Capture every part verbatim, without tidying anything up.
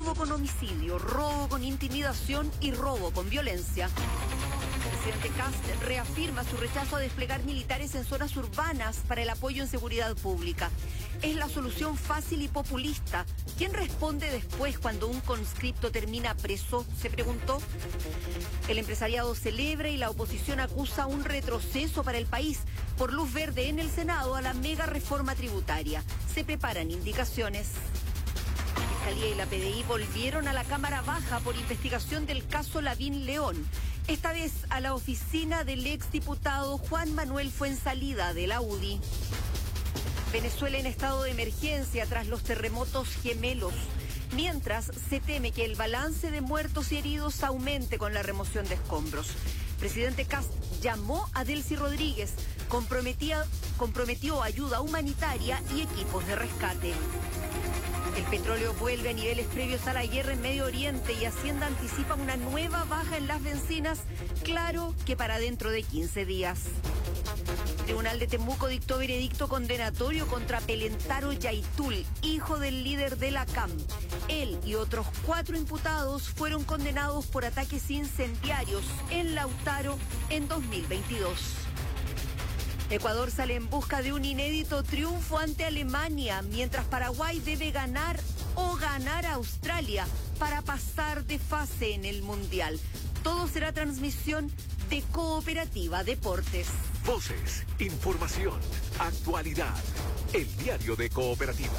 robo con homicidio, robo con intimidación y robo con violencia. El presidente Kast reafirma su rechazo a desplegar militares en zonas urbanas para el apoyo en seguridad pública. Es la solución fácil y populista. ¿Quién responde después cuando un conscripto termina preso?, se preguntó. El empresariado celebra y la oposición acusa un retroceso para el país por luz verde en el Senado a la mega reforma tributaria. Se preparan indicaciones. La Fiscalía y la P D I volvieron a la Cámara Baja por investigación del caso Lavín León. Esta vez a la oficina del exdiputado Juan Manuel Fuenzalida de la U D I. Venezuela en estado de emergencia tras los terremotos gemelos, mientras se teme que el balance de muertos y heridos aumente con la remoción de escombros. Presidente Kast llamó a Delcy Rodríguez, comprometía, comprometió ayuda humanitaria y equipos de rescate. El petróleo vuelve a niveles previos a la guerra en Medio Oriente y Hacienda anticipa una nueva baja en las bencinas, claro que para dentro de quince días. El Tribunal de Temuco dictó veredicto condenatorio contra Pelentaro Yaitul, hijo del líder de la C A M. Él y otros cuatro imputados fueron condenados por ataques incendiarios en Lautaro en dos mil veintidós. Ecuador sale en busca de un inédito triunfo ante Alemania, mientras Paraguay debe ganar o ganar a Australia para pasar de fase en el Mundial. Todo será transmisión de Cooperativa Deportes. Voces, información, actualidad. El diario de Cooperativa.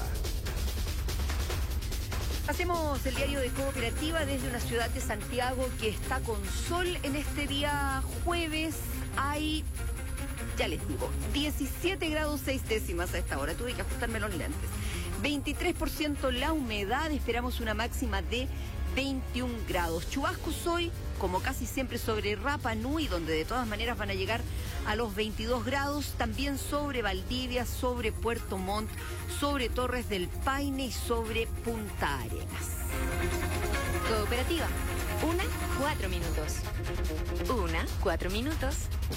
Hacemos el diario de Cooperativa desde una ciudad de Santiago que está con sol en este día jueves. Hay, ya les digo, diecisiete grados seis décimas a esta hora. Tuve que ajustarme los lentes. veintitrés por ciento la humedad, esperamos una máxima de veintiún grados. Chubascos hoy, como casi siempre, sobre Rapa Nui, donde de todas maneras van a llegar a los veintidós grados, también sobre Valdivia, sobre Puerto Montt, sobre Torres del Paine y sobre Punta Arenas. Cooperativa, una, cuatro minutos. Una, cuatro minutos.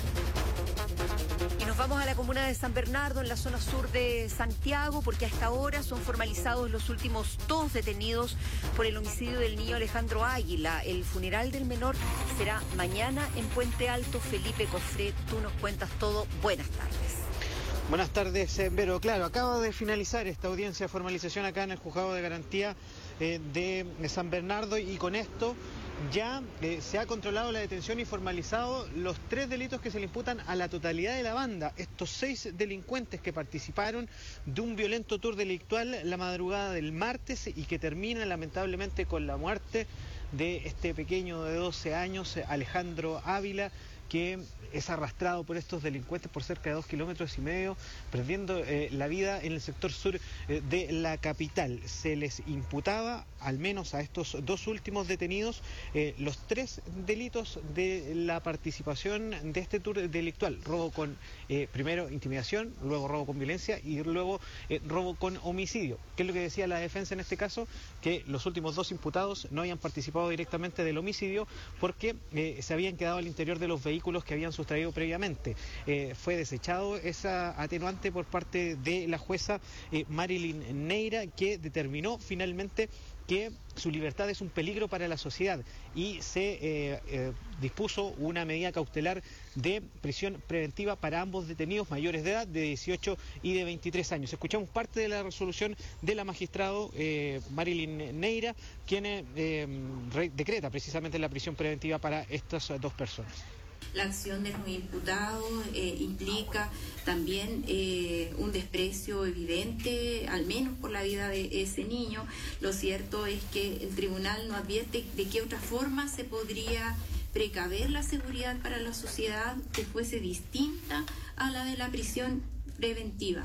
Y nos vamos a la comuna de San Bernardo, en la zona sur de Santiago, porque a esta hora son formalizados los últimos dos detenidos por el homicidio del niño Alejandro Águila. El funeral del menor será mañana en Puente Alto. Felipe Cofré, tú nos cuentas todo. Buenas tardes. Buenas tardes, Vero. Claro, acaba de finalizar esta audiencia de formalización acá en el Juzgado de Garantía eh, de San Bernardo, y con esto ya eh, se ha controlado la detención y formalizado los tres delitos que se le imputan a la totalidad de la banda. Estos seis delincuentes que participaron de un violento tour delictual la madrugada del martes y que termina lamentablemente con la muerte de este pequeño de doce años, Alejandro Ávila, que es arrastrado por estos delincuentes por cerca de dos kilómetros y medio, perdiendo eh, la vida en el sector sur eh, de la capital. Se les imputaba, al menos a estos dos últimos detenidos, eh, los tres delitos de la participación de este tour delictual: robo con, eh, primero, intimidación, luego robo con violencia y luego eh, robo con homicidio. ¿Qué es lo que decía la defensa en este caso? Que los últimos dos imputados no habían participado directamente del homicidio porque eh, se habían quedado al interior de los vehículos que habían sustraído previamente. Eh, fue desechado esa atenuante por parte de la jueza eh, Marilyn Neira, que determinó finalmente que su libertad es un peligro para la sociedad y se eh, eh, dispuso una medida cautelar de prisión preventiva para ambos detenidos mayores de edad, de dieciocho y de veintitrés años. Escuchamos parte de la resolución de la magistrado eh, Marilyn Neira, quien eh, decreta precisamente la prisión preventiva para estas dos personas. La acción de los imputados eh, implica también eh, un desprecio evidente, al menos por la vida de ese niño. Lo cierto es que el tribunal no advierte de qué otra forma se podría precaver la seguridad para la sociedad que fuese distinta a la de la prisión preventiva.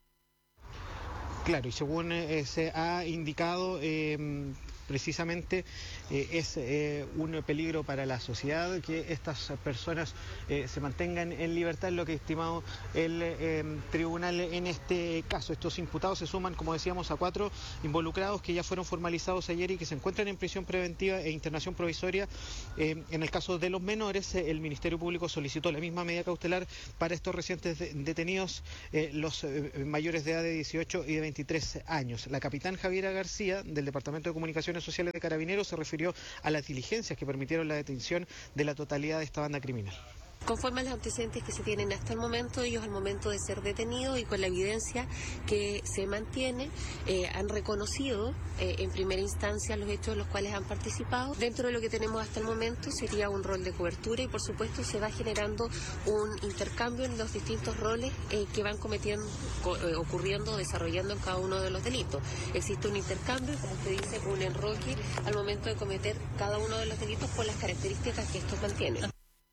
Claro, y según eh, se ha indicado, eh, precisamente eh, es eh, un peligro para la sociedad que estas personas eh, se mantengan en libertad, es lo que ha estimado el eh, tribunal en este caso. Estos imputados se suman, como decíamos, a cuatro involucrados que ya fueron formalizados ayer y que se encuentran en prisión preventiva e internación provisoria. Eh, en el caso de los menores, eh, el Ministerio Público solicitó la misma medida cautelar para estos recientes de detenidos, eh, los eh, mayores de edad de dieciocho y de veintitrés años. La capitán Javiera García, del Departamento de Comunicaciones Operaciones Sociales de Carabineros se refirió a las diligencias que permitieron la detención de la totalidad de esta banda criminal. Conforme a los antecedentes que se tienen hasta el momento, ellos al momento de ser detenidos y con la evidencia que se mantiene, eh, han reconocido eh, en primera instancia los hechos en los cuales han participado. Dentro de lo que tenemos hasta el momento sería un rol de cobertura y por supuesto se va generando un intercambio en los distintos roles eh, que van cometiendo, co eh, ocurriendo, desarrollando en cada uno de los delitos. Existe un intercambio, como usted dice, un enroque al momento de cometer cada uno de los delitos por las características que estos mantienen.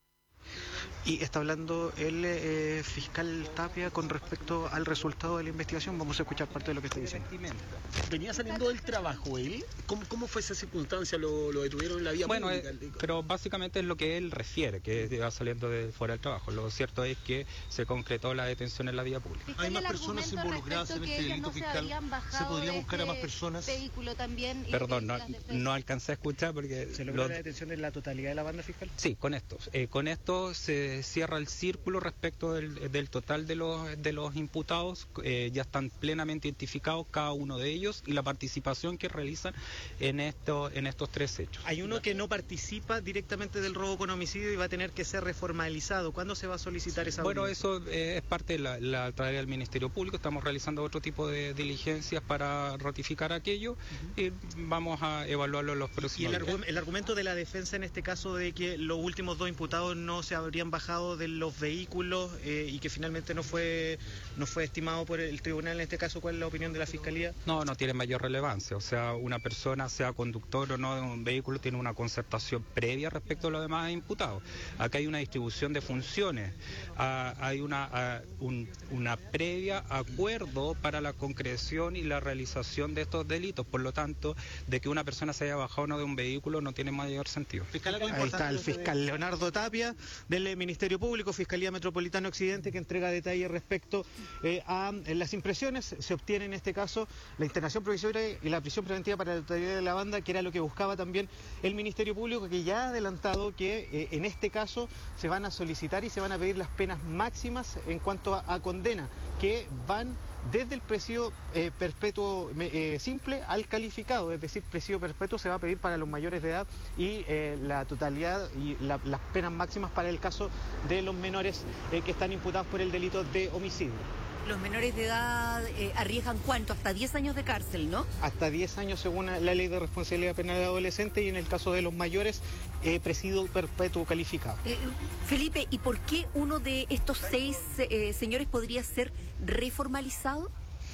Y está hablando el eh, fiscal Tapia con respecto al resultado de la investigación. Vamos a escuchar parte de lo que está diciendo. ¿Venía saliendo del trabajo él? ¿Cómo, cómo fue esa circunstancia? ¿Lo, lo detuvieron en la vía bueno, pública? Eh, pero básicamente es lo que él refiere, que va saliendo de fuera del trabajo. Lo cierto es que se concretó la detención en la vía pública. ¿Hay más personas involucradas en este delito fiscal? ¿Se, ¿Se podría buscar este a más personas? Vehículo también. Perdón, no, no alcancé a escuchar porque... ¿Se logró lo... la detención de la totalidad de la banda fiscal? Sí, con esto. Eh, con esto se cierra el círculo respecto del, del total de los de los imputados. Eh, ya están plenamente identificados cada uno de ellos y la participación que realizan en esto, en estos tres hechos. Hay uno que no participa directamente del robo con homicidio y va a tener que ser reformalizado. ¿Cuándo se va a solicitar esa Bueno, audiencia? eso eh, es parte de la, la tarea del Ministerio Público. Estamos realizando otro tipo de diligencias para ratificar aquello uh-huh. y vamos a evaluarlo en los próximos días. ¿Y el, días. el argumento de la defensa en este caso de que los últimos dos imputados no se habrían bajado de los vehículos eh, y que finalmente no fue no fue estimado por el tribunal en este caso? ¿Cuál es la opinión de la Fiscalía? No, no tiene mayor relevancia. O sea, una persona, sea conductor o no de un vehículo, tiene una concertación previa respecto a los demás imputados. Acá hay una distribución de funciones, ah, hay una, ah, un, una previa acuerdo para la concreción y la realización de estos delitos. Por lo tanto, de que una persona se haya bajado o no de un vehículo no tiene mayor sentido. Ahí está el fiscal Leonardo Tapia del Ministerio Público, Fiscalía Metropolitana Occidente, que entrega detalles respecto eh, a eh, las impresiones. Se obtiene en este caso la internación provisoria y la prisión preventiva para la totalidad de la banda, que era lo que buscaba también el Ministerio Público, que ya ha adelantado que eh, en este caso se van a solicitar y se van a pedir las penas máximas en cuanto a, a condena, que van desde el presidio eh, perpetuo eh, simple al calificado, es decir, presidio perpetuo se va a pedir para los mayores de edad y eh, la totalidad y la, las penas máximas para el caso de los menores eh, que están imputados por el delito de homicidio. Los menores de edad eh, arriesgan ¿cuánto? Hasta diez años de cárcel, ¿no? Hasta diez años según la Ley de Responsabilidad Penal de Adolescente, y en el caso de los mayores, eh, presidio perpetuo calificado. Eh, Felipe, ¿y por qué uno de estos seis eh, señores podría ser reformalizado?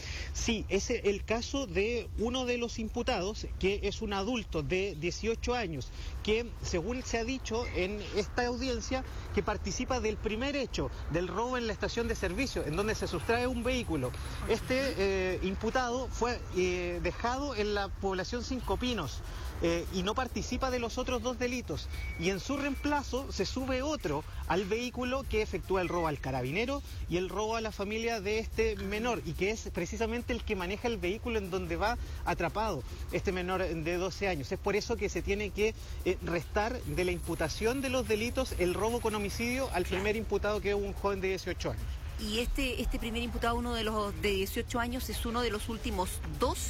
Sí, es el caso de uno de los imputados, que es un adulto de dieciocho años, que según se ha dicho en esta audiencia, que participa del primer hecho, del robo en la estación de servicio, en donde se sustrae un vehículo. Este eh, imputado fue eh, dejado en la población Cinco Pinos. Eh, y no participa de los otros dos delitos, y en su reemplazo se sube otro al vehículo que efectúa el robo al carabinero y el robo a la familia de este menor, y que es precisamente el que maneja el vehículo en donde va atrapado este menor de doce años. Es por eso que se tiene que eh, restar de la imputación de los delitos el robo con homicidio al primer imputado, que es un joven de dieciocho años. Y este, este primer imputado, uno de los de dieciocho años, es uno de los últimos dos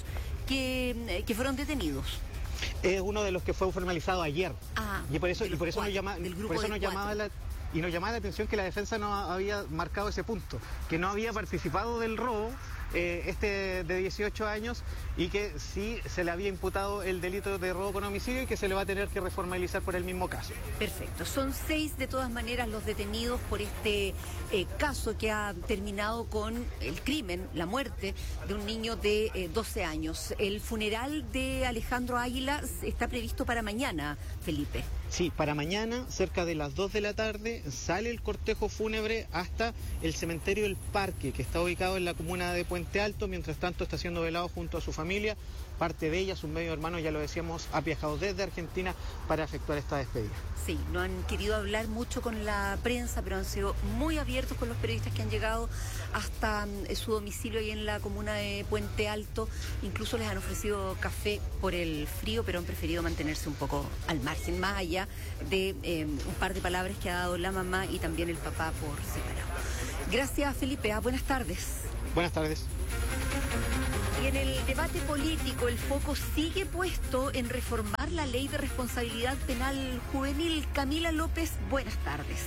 que, que fueron detenidos. Es uno de los que fue formalizado ayer. Ah, y por eso, y por eso cuatro, nos, llama, por eso nos llamaba la, y nos llamaba la atención que la defensa no había marcado ese punto, que no había participado del robo eh, este de dieciocho años, y que sí se le había imputado el delito de robo con homicidio y que se le va a tener que reformalizar por el mismo caso. Perfecto. Son seis de todas maneras los detenidos por este eh, caso que ha terminado con el crimen, la muerte de un niño de eh, doce años. El funeral de Alejandro Águila está previsto para mañana, Felipe. Sí, para mañana, cerca de las dos de la tarde, sale el cortejo fúnebre hasta el cementerio del Parque, que está ubicado en la comuna de Puente Alto. Mientras tanto, está siendo velado junto a su familia. Parte de ella, sus medios hermanos, ya lo decíamos, ha viajado desde Argentina para efectuar esta despedida. Sí, no han querido hablar mucho con la prensa, pero han sido muy abiertos con los periodistas que han llegado hasta eh, su domicilio ahí en la comuna de Puente Alto. Incluso les han ofrecido café por el frío, pero han preferido mantenerse un poco al margen, más allá de eh, un par de palabras que ha dado la mamá y también el papá por separado. Gracias, Felipe. Ah, buenas tardes. Buenas tardes. Y en el debate político el foco sigue puesto en reformar la ley de responsabilidad penal juvenil. Camila López, buenas tardes.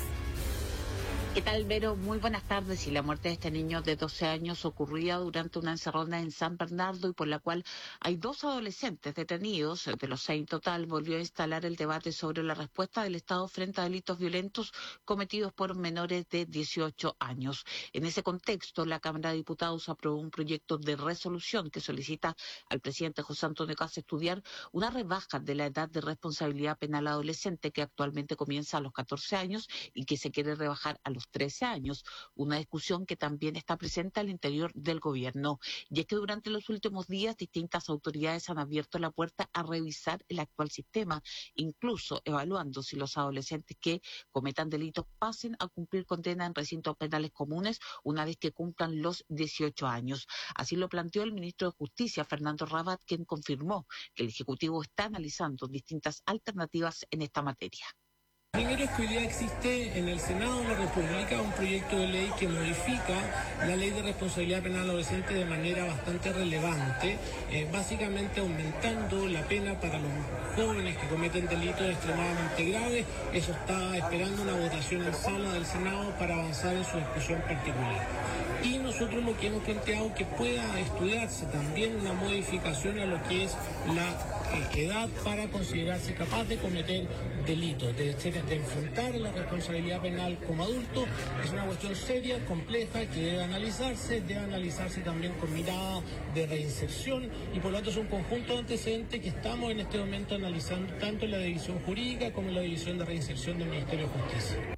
¿Qué tal, Vero? Muy buenas tardes. Y la muerte de este niño de doce años ocurría durante una encerrona en San Bernardo y por la cual hay dos adolescentes detenidos, de los seis en total, volvió a instalar el debate sobre la respuesta del Estado frente a delitos violentos cometidos por menores de dieciocho años. En ese contexto, la Cámara de Diputados aprobó un proyecto de resolución que solicita al presidente José Antonio Kast estudiar una rebaja de la edad de responsabilidad penal adolescente que actualmente comienza a los catorce años y que se quiere rebajar a los trece años, una discusión que también está presente al interior del gobierno. Y es que durante los últimos días distintas autoridades han abierto la puerta a revisar el actual sistema, incluso evaluando si los adolescentes que cometan delitos pasen a cumplir condena en recintos penales comunes una vez que cumplan los dieciocho años. Así lo planteó el ministro de Justicia, Fernando Rabat, quien confirmó que el Ejecutivo está analizando distintas alternativas en esta materia. Primero es que hoy día existe en el Senado de la República un proyecto de ley que modifica la ley de responsabilidad penal adolescente de manera bastante relevante, eh, básicamente aumentando la pena para los jóvenes que cometen delitos extremadamente graves. Eso está esperando una votación en sala del Senado para avanzar en su discusión particular. Y nosotros lo que hemos planteado es que pueda estudiarse también una modificación a lo que es la eh, edad para considerarse capaz de cometer delitos, de, de enfrentar la responsabilidad penal como adulto. Es una cuestión seria, compleja, que debe analizarse, debe analizarse también con mirada de reinserción y por lo tanto es un conjunto de antecedentes que estamos en este momento analizando tanto en la división jurídica como en la división de reinserción del Ministerio de Justicia.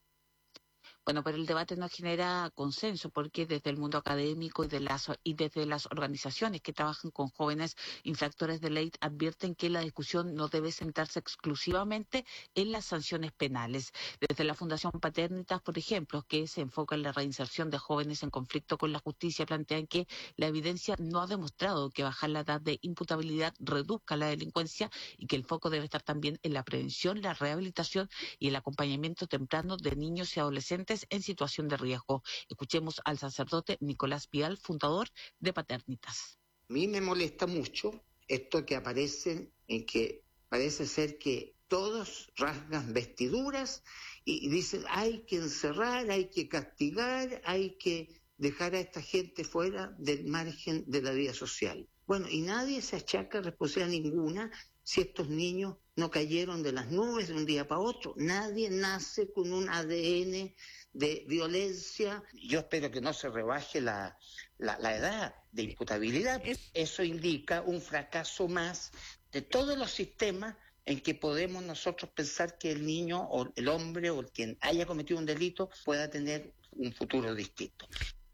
Bueno, pero el debate no genera consenso porque desde el mundo académico y, de las, y desde las organizaciones que trabajan con jóvenes infractores de ley advierten que la discusión no debe centrarse exclusivamente en las sanciones penales. Desde la Fundación Paternitas, por ejemplo, que se enfoca en la reinserción de jóvenes en conflicto con la justicia, plantean que la evidencia no ha demostrado que bajar la edad de imputabilidad reduzca la delincuencia y que el foco debe estar también en la prevención, la rehabilitación y el acompañamiento temprano de niños y adolescentes en situación de riesgo. Escuchemos al sacerdote Nicolás Vial, fundador de Paternitas. A mí me molesta mucho esto que aparece en que parece ser que todos rasgan vestiduras y dicen hay que encerrar, hay que castigar, hay que dejar a esta gente fuera del margen de la vida social. Bueno, y nadie se achaca responsabilidad ninguna si estos niños no cayeron de las nubes de un día para otro. Nadie nace con un A D N de violencia. Yo espero que no se rebaje la, la, la edad de imputabilidad. Eso indica un fracaso más de todos los sistemas en que podemos nosotros pensar que el niño o el hombre o el quien haya cometido un delito pueda tener un futuro distinto.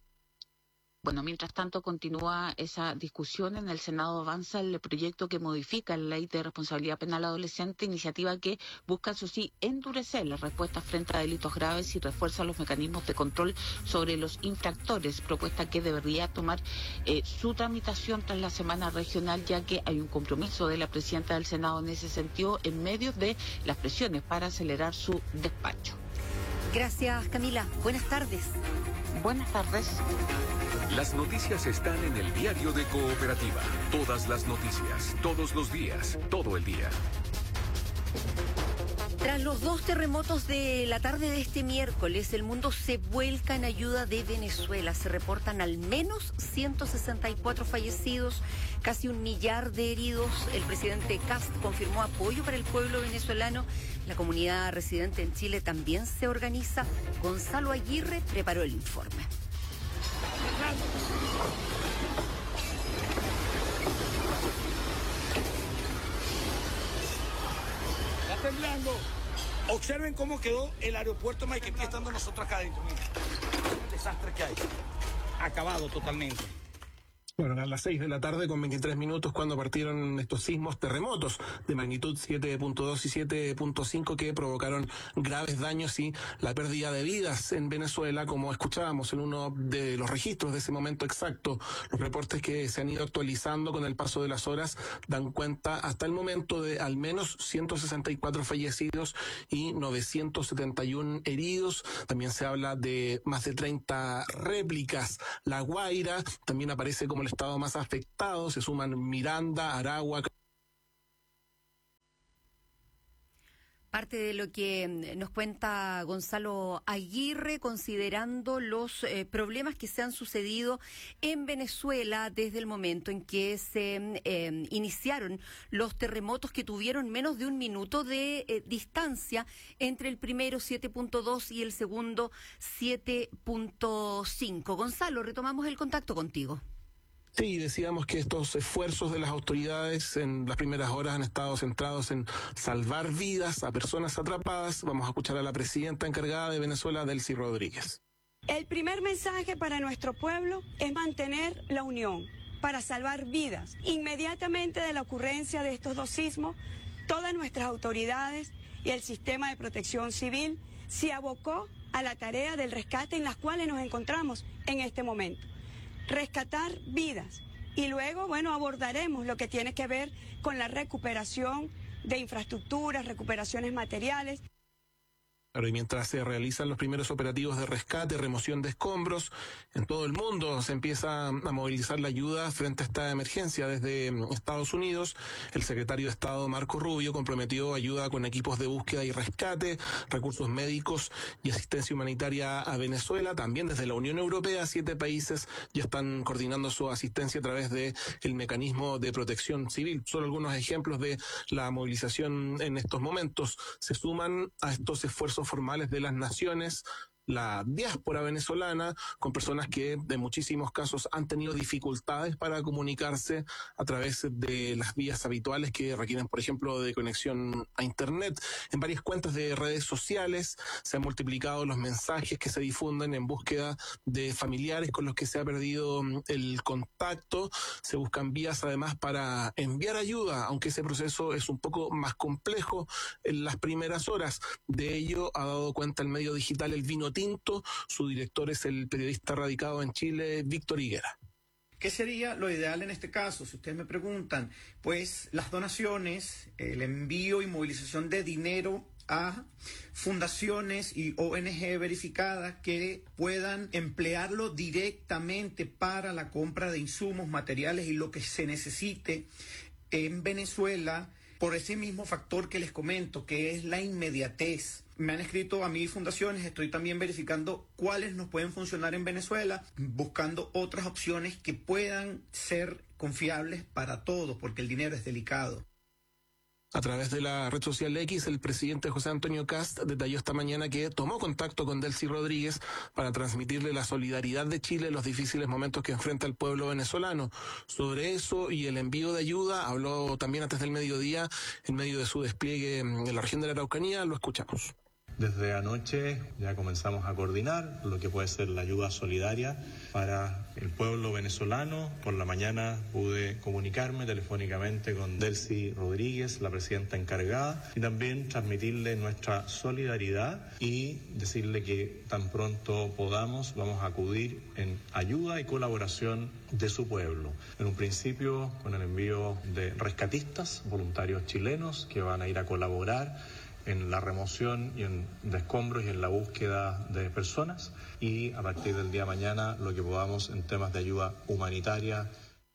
Bueno, mientras tanto continúa esa discusión. En el Senado avanza el proyecto que modifica la ley de responsabilidad penal adolescente, iniciativa que busca, eso sí, endurecer las respuestas frente a delitos graves y refuerza los mecanismos de control sobre los infractores, propuesta que debería tomar eh, su tramitación tras la semana regional, ya que hay un compromiso de la presidenta del Senado en ese sentido en medio de las presiones para acelerar su despacho. Gracias, Camila. Buenas tardes. Buenas tardes. Las noticias están en el diario de Cooperativa. Todas las noticias, todos los días, todo el día. Tras los dos terremotos de la tarde de este miércoles, el mundo se vuelca en ayuda de Venezuela. Se reportan al menos ciento sesenta y cuatro fallecidos, casi un millar de heridos. El presidente Kast confirmó apoyo para el pueblo venezolano. La comunidad residente en Chile también se organiza. Gonzalo Aguirre preparó el informe. Está temblando. Observen cómo quedó el aeropuerto de Maiquetía estando nosotros acá adentro. Miren, el desastre que hay. Acabado totalmente. Bueno, eran las seis de la tarde con veintitrés minutos cuando partieron estos sismos terremotos de magnitud siete punto dos y siete punto cinco que provocaron graves daños y la pérdida de vidas en Venezuela, como escuchábamos en uno de los registros de ese momento exacto. Los reportes que se han ido actualizando con el paso de las horas dan cuenta hasta el momento de al menos ciento sesenta y cuatro fallecidos y novecientos setenta y uno heridos. También se habla de más de treinta réplicas. La Guaira también aparece como el estado más afectado. Se suman Miranda, Aragua. Parte de lo que nos cuenta Gonzalo Aguirre, considerando los eh, problemas que se han sucedido en Venezuela desde el momento en que se eh, iniciaron los terremotos que tuvieron menos de un minuto de eh, distancia entre el primero siete punto dos y el segundo siete punto cinco. Gonzalo, retomamos el contacto contigo. Sí, decíamos que estos esfuerzos de las autoridades en las primeras horas han estado centrados en salvar vidas a personas atrapadas. Vamos a escuchar a la presidenta encargada de Venezuela, Delcy Rodríguez. El primer mensaje para nuestro pueblo es mantener la unión para salvar vidas. Inmediatamente de la ocurrencia de estos dos sismos, todas nuestras autoridades y el sistema de protección civil se abocó a la tarea del rescate en las cuales nos encontramos en este momento. Rescatar vidas y luego, bueno, abordaremos lo que tiene que ver con la recuperación de infraestructuras, recuperaciones materiales. Y mientras se realizan los primeros operativos de rescate, remoción de escombros, en todo el mundo se empieza a movilizar la ayuda frente a esta emergencia. Desde Estados Unidos, el secretario de Estado, Marco Rubio, comprometió ayuda con equipos de búsqueda y rescate, recursos médicos y asistencia humanitaria a Venezuela. También desde la Unión Europea, siete países ya están coordinando su asistencia a través de el mecanismo de protección civil. Solo algunos ejemplos de la movilización en estos momentos. Se suman a estos esfuerzos formales de las naciones, la diáspora venezolana, con personas que en muchísimos casos han tenido dificultades para comunicarse a través de las vías habituales que requieren, por ejemplo, de conexión a Internet. En varias cuentas de redes sociales se han multiplicado los mensajes que se difunden en búsqueda de familiares con los que se ha perdido el contacto. Se buscan vías además para enviar ayuda, aunque ese proceso es un poco más complejo en las primeras horas. De ello ha dado cuenta el medio digital El Vino Tinto. Su director es el periodista radicado en Chile, Víctor Higuera. ¿Qué sería lo ideal en este caso? Si ustedes me preguntan, pues las donaciones, el envío y movilización de dinero a fundaciones y O N G verificadas que puedan emplearlo directamente para la compra de insumos, materiales y lo que se necesite en Venezuela, por ese mismo factor que les comento, que es la inmediatez. Me han escrito a mí fundaciones, estoy también verificando cuáles nos pueden funcionar en Venezuela, buscando otras opciones que puedan ser confiables para todos, porque el dinero es delicado. A través de la red social X, el presidente José Antonio Kast detalló esta mañana que tomó contacto con Delcy Rodríguez para transmitirle la solidaridad de Chile en los difíciles momentos que enfrenta el pueblo venezolano. Sobre eso y el envío de ayuda habló también antes del mediodía en medio de su despliegue en la región de la Araucanía. Lo escuchamos. Desde anoche ya comenzamos a coordinar lo que puede ser la ayuda solidaria para el pueblo venezolano. Por la mañana pude comunicarme telefónicamente con Delcy Rodríguez, la presidenta encargada, y también transmitirle nuestra solidaridad y decirle que tan pronto podamos vamos a acudir en ayuda y colaboración de su pueblo. En un principio con el envío de rescatistas, voluntarios chilenos que van a ir a colaborar en la remoción y en de escombros y en la búsqueda de personas, y a partir del día de mañana lo que podamos en temas de ayuda humanitaria.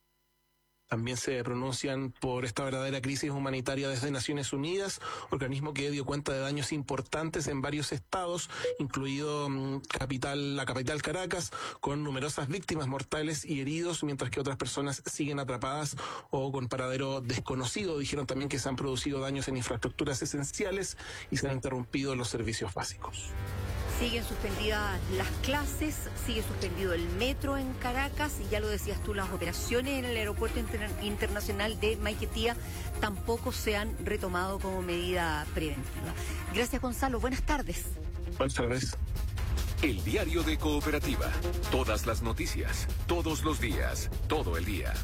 También se pronuncian por esta verdadera crisis humanitaria desde Naciones Unidas, organismo que dio cuenta de daños importantes en varios estados, incluido um, capital, la capital Caracas, con numerosas víctimas mortales y heridos, mientras que otras personas siguen atrapadas o con paradero desconocido. Dijeron también que se han producido daños en infraestructuras esenciales y se han interrumpido los servicios básicos. Siguen suspendidas las clases, sigue suspendido el metro en Caracas y ya lo decías tú, las operaciones en el aeropuerto inter- internacional de Maiquetía tampoco se han retomado como medida preventiva. Gracias, Gonzalo. Buenas tardes. Buenas tardes. El diario de Cooperativa. Todas las noticias, todos los días, todo el día.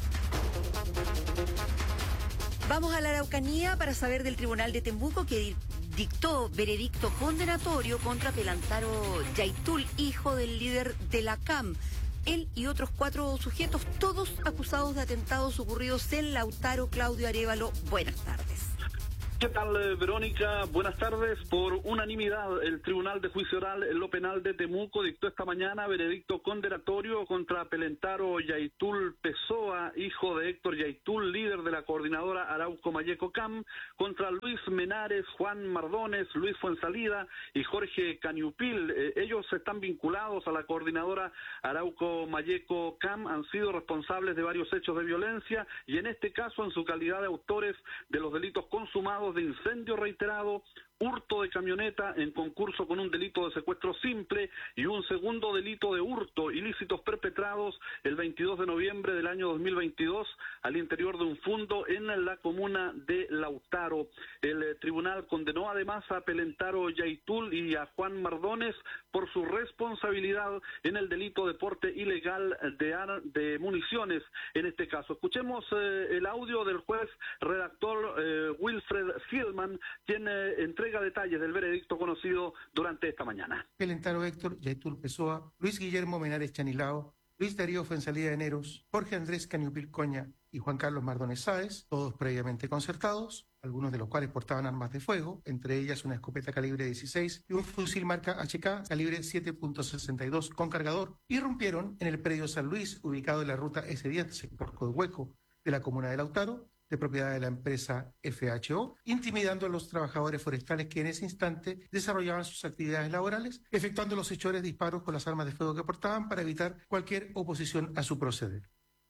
Vamos a la Araucanía para saber del Tribunal de Tembuco que dictó veredicto condenatorio contra Pelantaro Yaitul, hijo del líder de la C A M. Él y otros cuatro sujetos, todos acusados de atentados ocurridos en Lautaro. Claudio Arévalo, buenas tardes. ¿Qué tal, eh, Verónica? Buenas tardes. Por unanimidad, el Tribunal de Juicio Oral en lo Penal de Temuco dictó esta mañana veredicto condenatorio contra Pelentaro Yaitul Pessoa, hijo de Héctor Yaitul, líder de la coordinadora Arauco Mayeco C A M, contra Luis Menares, Juan Mardones, Luis Fuensalida y Jorge Caniupil. Eh, ellos están vinculados a la coordinadora Arauco Mayeco C A M, han sido responsables de varios hechos de violencia y en este caso en su calidad de autores de los delitos consumados de incendio reiterado, hurto de camioneta en concurso con un delito de secuestro simple y un segundo delito de hurto, ilícitos perpetrados el veintidós de noviembre del año dos mil veintidós al interior de un fundo en la comuna de Lautaro. El eh, tribunal condenó además a Pelentaro Yaitul y a Juan Mardones por su responsabilidad en el delito de porte ilegal de, ar de municiones en este caso. Escuchemos eh, el audio del juez redactor eh, Wilfred Hillman, quien eh, entrega detalles del veredicto conocido durante esta mañana. Pelentaro Héctor Yaitul Pessoa, Luis Guillermo Menares Chanilao, Luis Darío Fuensalida de Neros, Jorge Andrés Caniupil Coña y Juan Carlos Mardones Sáez, todos previamente concertados, algunos de los cuales portaban armas de fuego, entre ellas una escopeta calibre dieciséis y un fusil marca H K calibre siete punto sesenta y dos con cargador, irrumpieron en el predio San Luis, ubicado en la ruta ese diez, sector Codehueco, de la comuna de Lautaro, de propiedad de la empresa F H O, intimidando a los trabajadores forestales que en ese instante desarrollaban sus actividades laborales, efectuando los hechores disparos con las armas de fuego que portaban para evitar cualquier oposición a su proceder.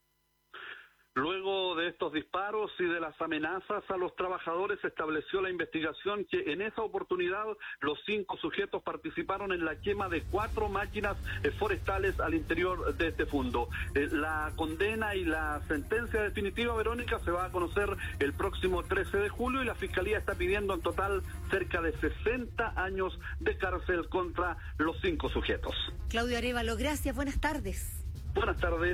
Luego de estos disparos y de las amenazas a los trabajadores, se estableció la investigación que en esa oportunidad los cinco sujetos participaron en la quema de cuatro máquinas eh, forestales al interior de este fundo. Eh, la condena y la sentencia definitiva, Verónica, se va a conocer el próximo trece de julio y la Fiscalía está pidiendo en total cerca de sesenta años de cárcel contra los cinco sujetos. Claudio Arévalo, gracias, buenas tardes. Buenas tardes.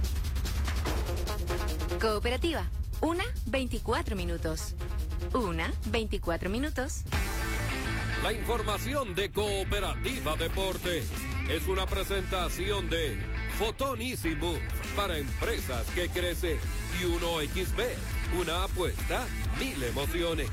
Cooperativa, una, veinticuatro minutos. Una, veinticuatro minutos. La información de Cooperativa Deporte es una presentación de Fotón Easy Move para empresas que crecen y uno equis be, una apuesta, mil emociones.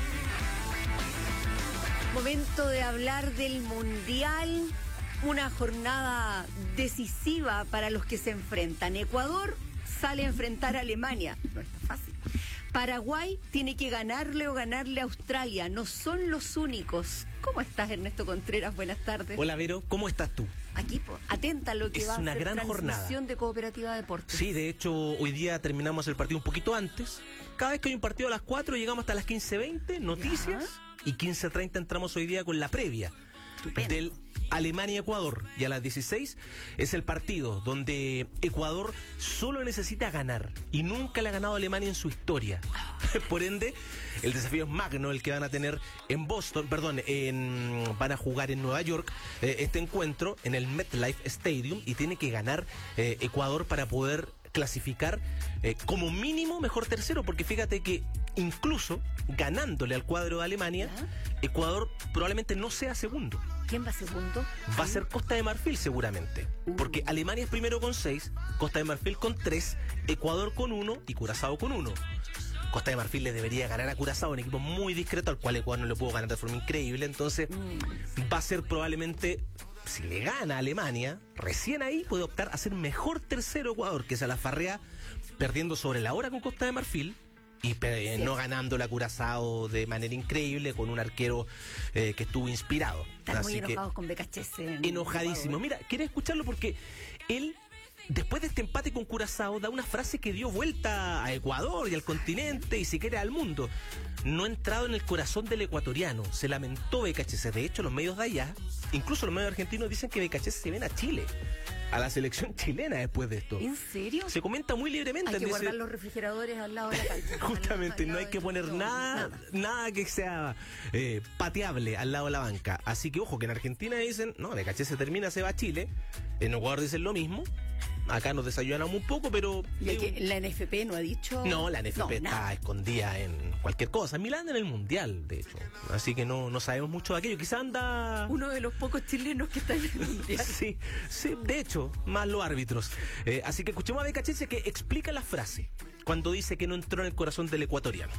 Momento de hablar del Mundial, una jornada decisiva para los que se enfrentan. Ecuador sale a enfrentar a Alemania, no está fácil. Paraguay tiene que ganarle o ganarle a Australia, no son los únicos. ¿Cómo estás, Ernesto Contreras? Buenas tardes. Hola, Vero, ¿cómo estás tú? Aquí, po, atenta a lo que es va a una ser gran transmisión jornada de Cooperativa Deportes. Sí, de hecho, hoy día terminamos el partido un poquito antes. Cada vez que hay un partido a las cuatro llegamos hasta las quince veinte, noticias, ¿ya? Y quince treinta entramos hoy día con la previa. Estupendo. Del Alemania-Ecuador, y a las dieciséis es el partido donde Ecuador solo necesita ganar y nunca le ha ganado a Alemania en su historia. Por ende, el desafío es magno, el que van a tener en Boston, perdón, en, van a jugar en Nueva York eh, este encuentro en el MetLife Stadium y tiene que ganar eh, Ecuador para poder clasificar eh, como mínimo mejor tercero, porque fíjate que incluso ganándole al cuadro de Alemania, Ecuador probablemente no sea segundo. ¿Quién va segundo? Va a ser Costa de Marfil seguramente, uh. porque Alemania es primero con seis, Costa de Marfil con tres, Ecuador con uno y Curazao con uno. Costa de Marfil le debería ganar a Curazao, un equipo muy discreto al cual Ecuador no le pudo ganar de forma increíble, entonces mm. va a ser probablemente, si le gana a Alemania, recién ahí puede optar a ser mejor tercero Ecuador, que se la farrea perdiendo sobre la hora con Costa de Marfil y eh, no ganando la Curazao de manera increíble con un arquero eh, que estuvo inspirado. Están muy enojados con Becachese. Enojadísimo. Mira, quiero escucharlo porque él, después de este empate con Curazao, da una frase que dio vuelta a Ecuador y al continente y si quiere al mundo. No ha entrado en el corazón del ecuatoriano. Se lamentó Becachese. De hecho, los medios de allá, incluso los medios argentinos, dicen que Becachese se ven a Chile, a la selección chilena después de esto. ¿En serio? Se comenta muy libremente. Hay que dice, guardar los refrigeradores al lado de la cancha. Justamente, no hay que poner nada, nada, nada que sea eh, pateable al lado de la banca. Así que ojo, que en Argentina dicen, no, Becachese termina, se va a Chile. En Ecuador dicen lo mismo. Acá nos desayunamos un poco, pero... ¿Y eh, que la N F P no ha dicho...? No, la N F P no, está nada. escondida en cualquier cosa. Milán en el Mundial, de hecho. Así que no, no sabemos mucho de aquello. Quizá anda... Uno de los pocos chilenos que está en el Mundial. sí, sí, de hecho, más los árbitros. Eh, así que escuchemos a Becachese que explica la frase cuando dice que no entró en el corazón del ecuatoriano.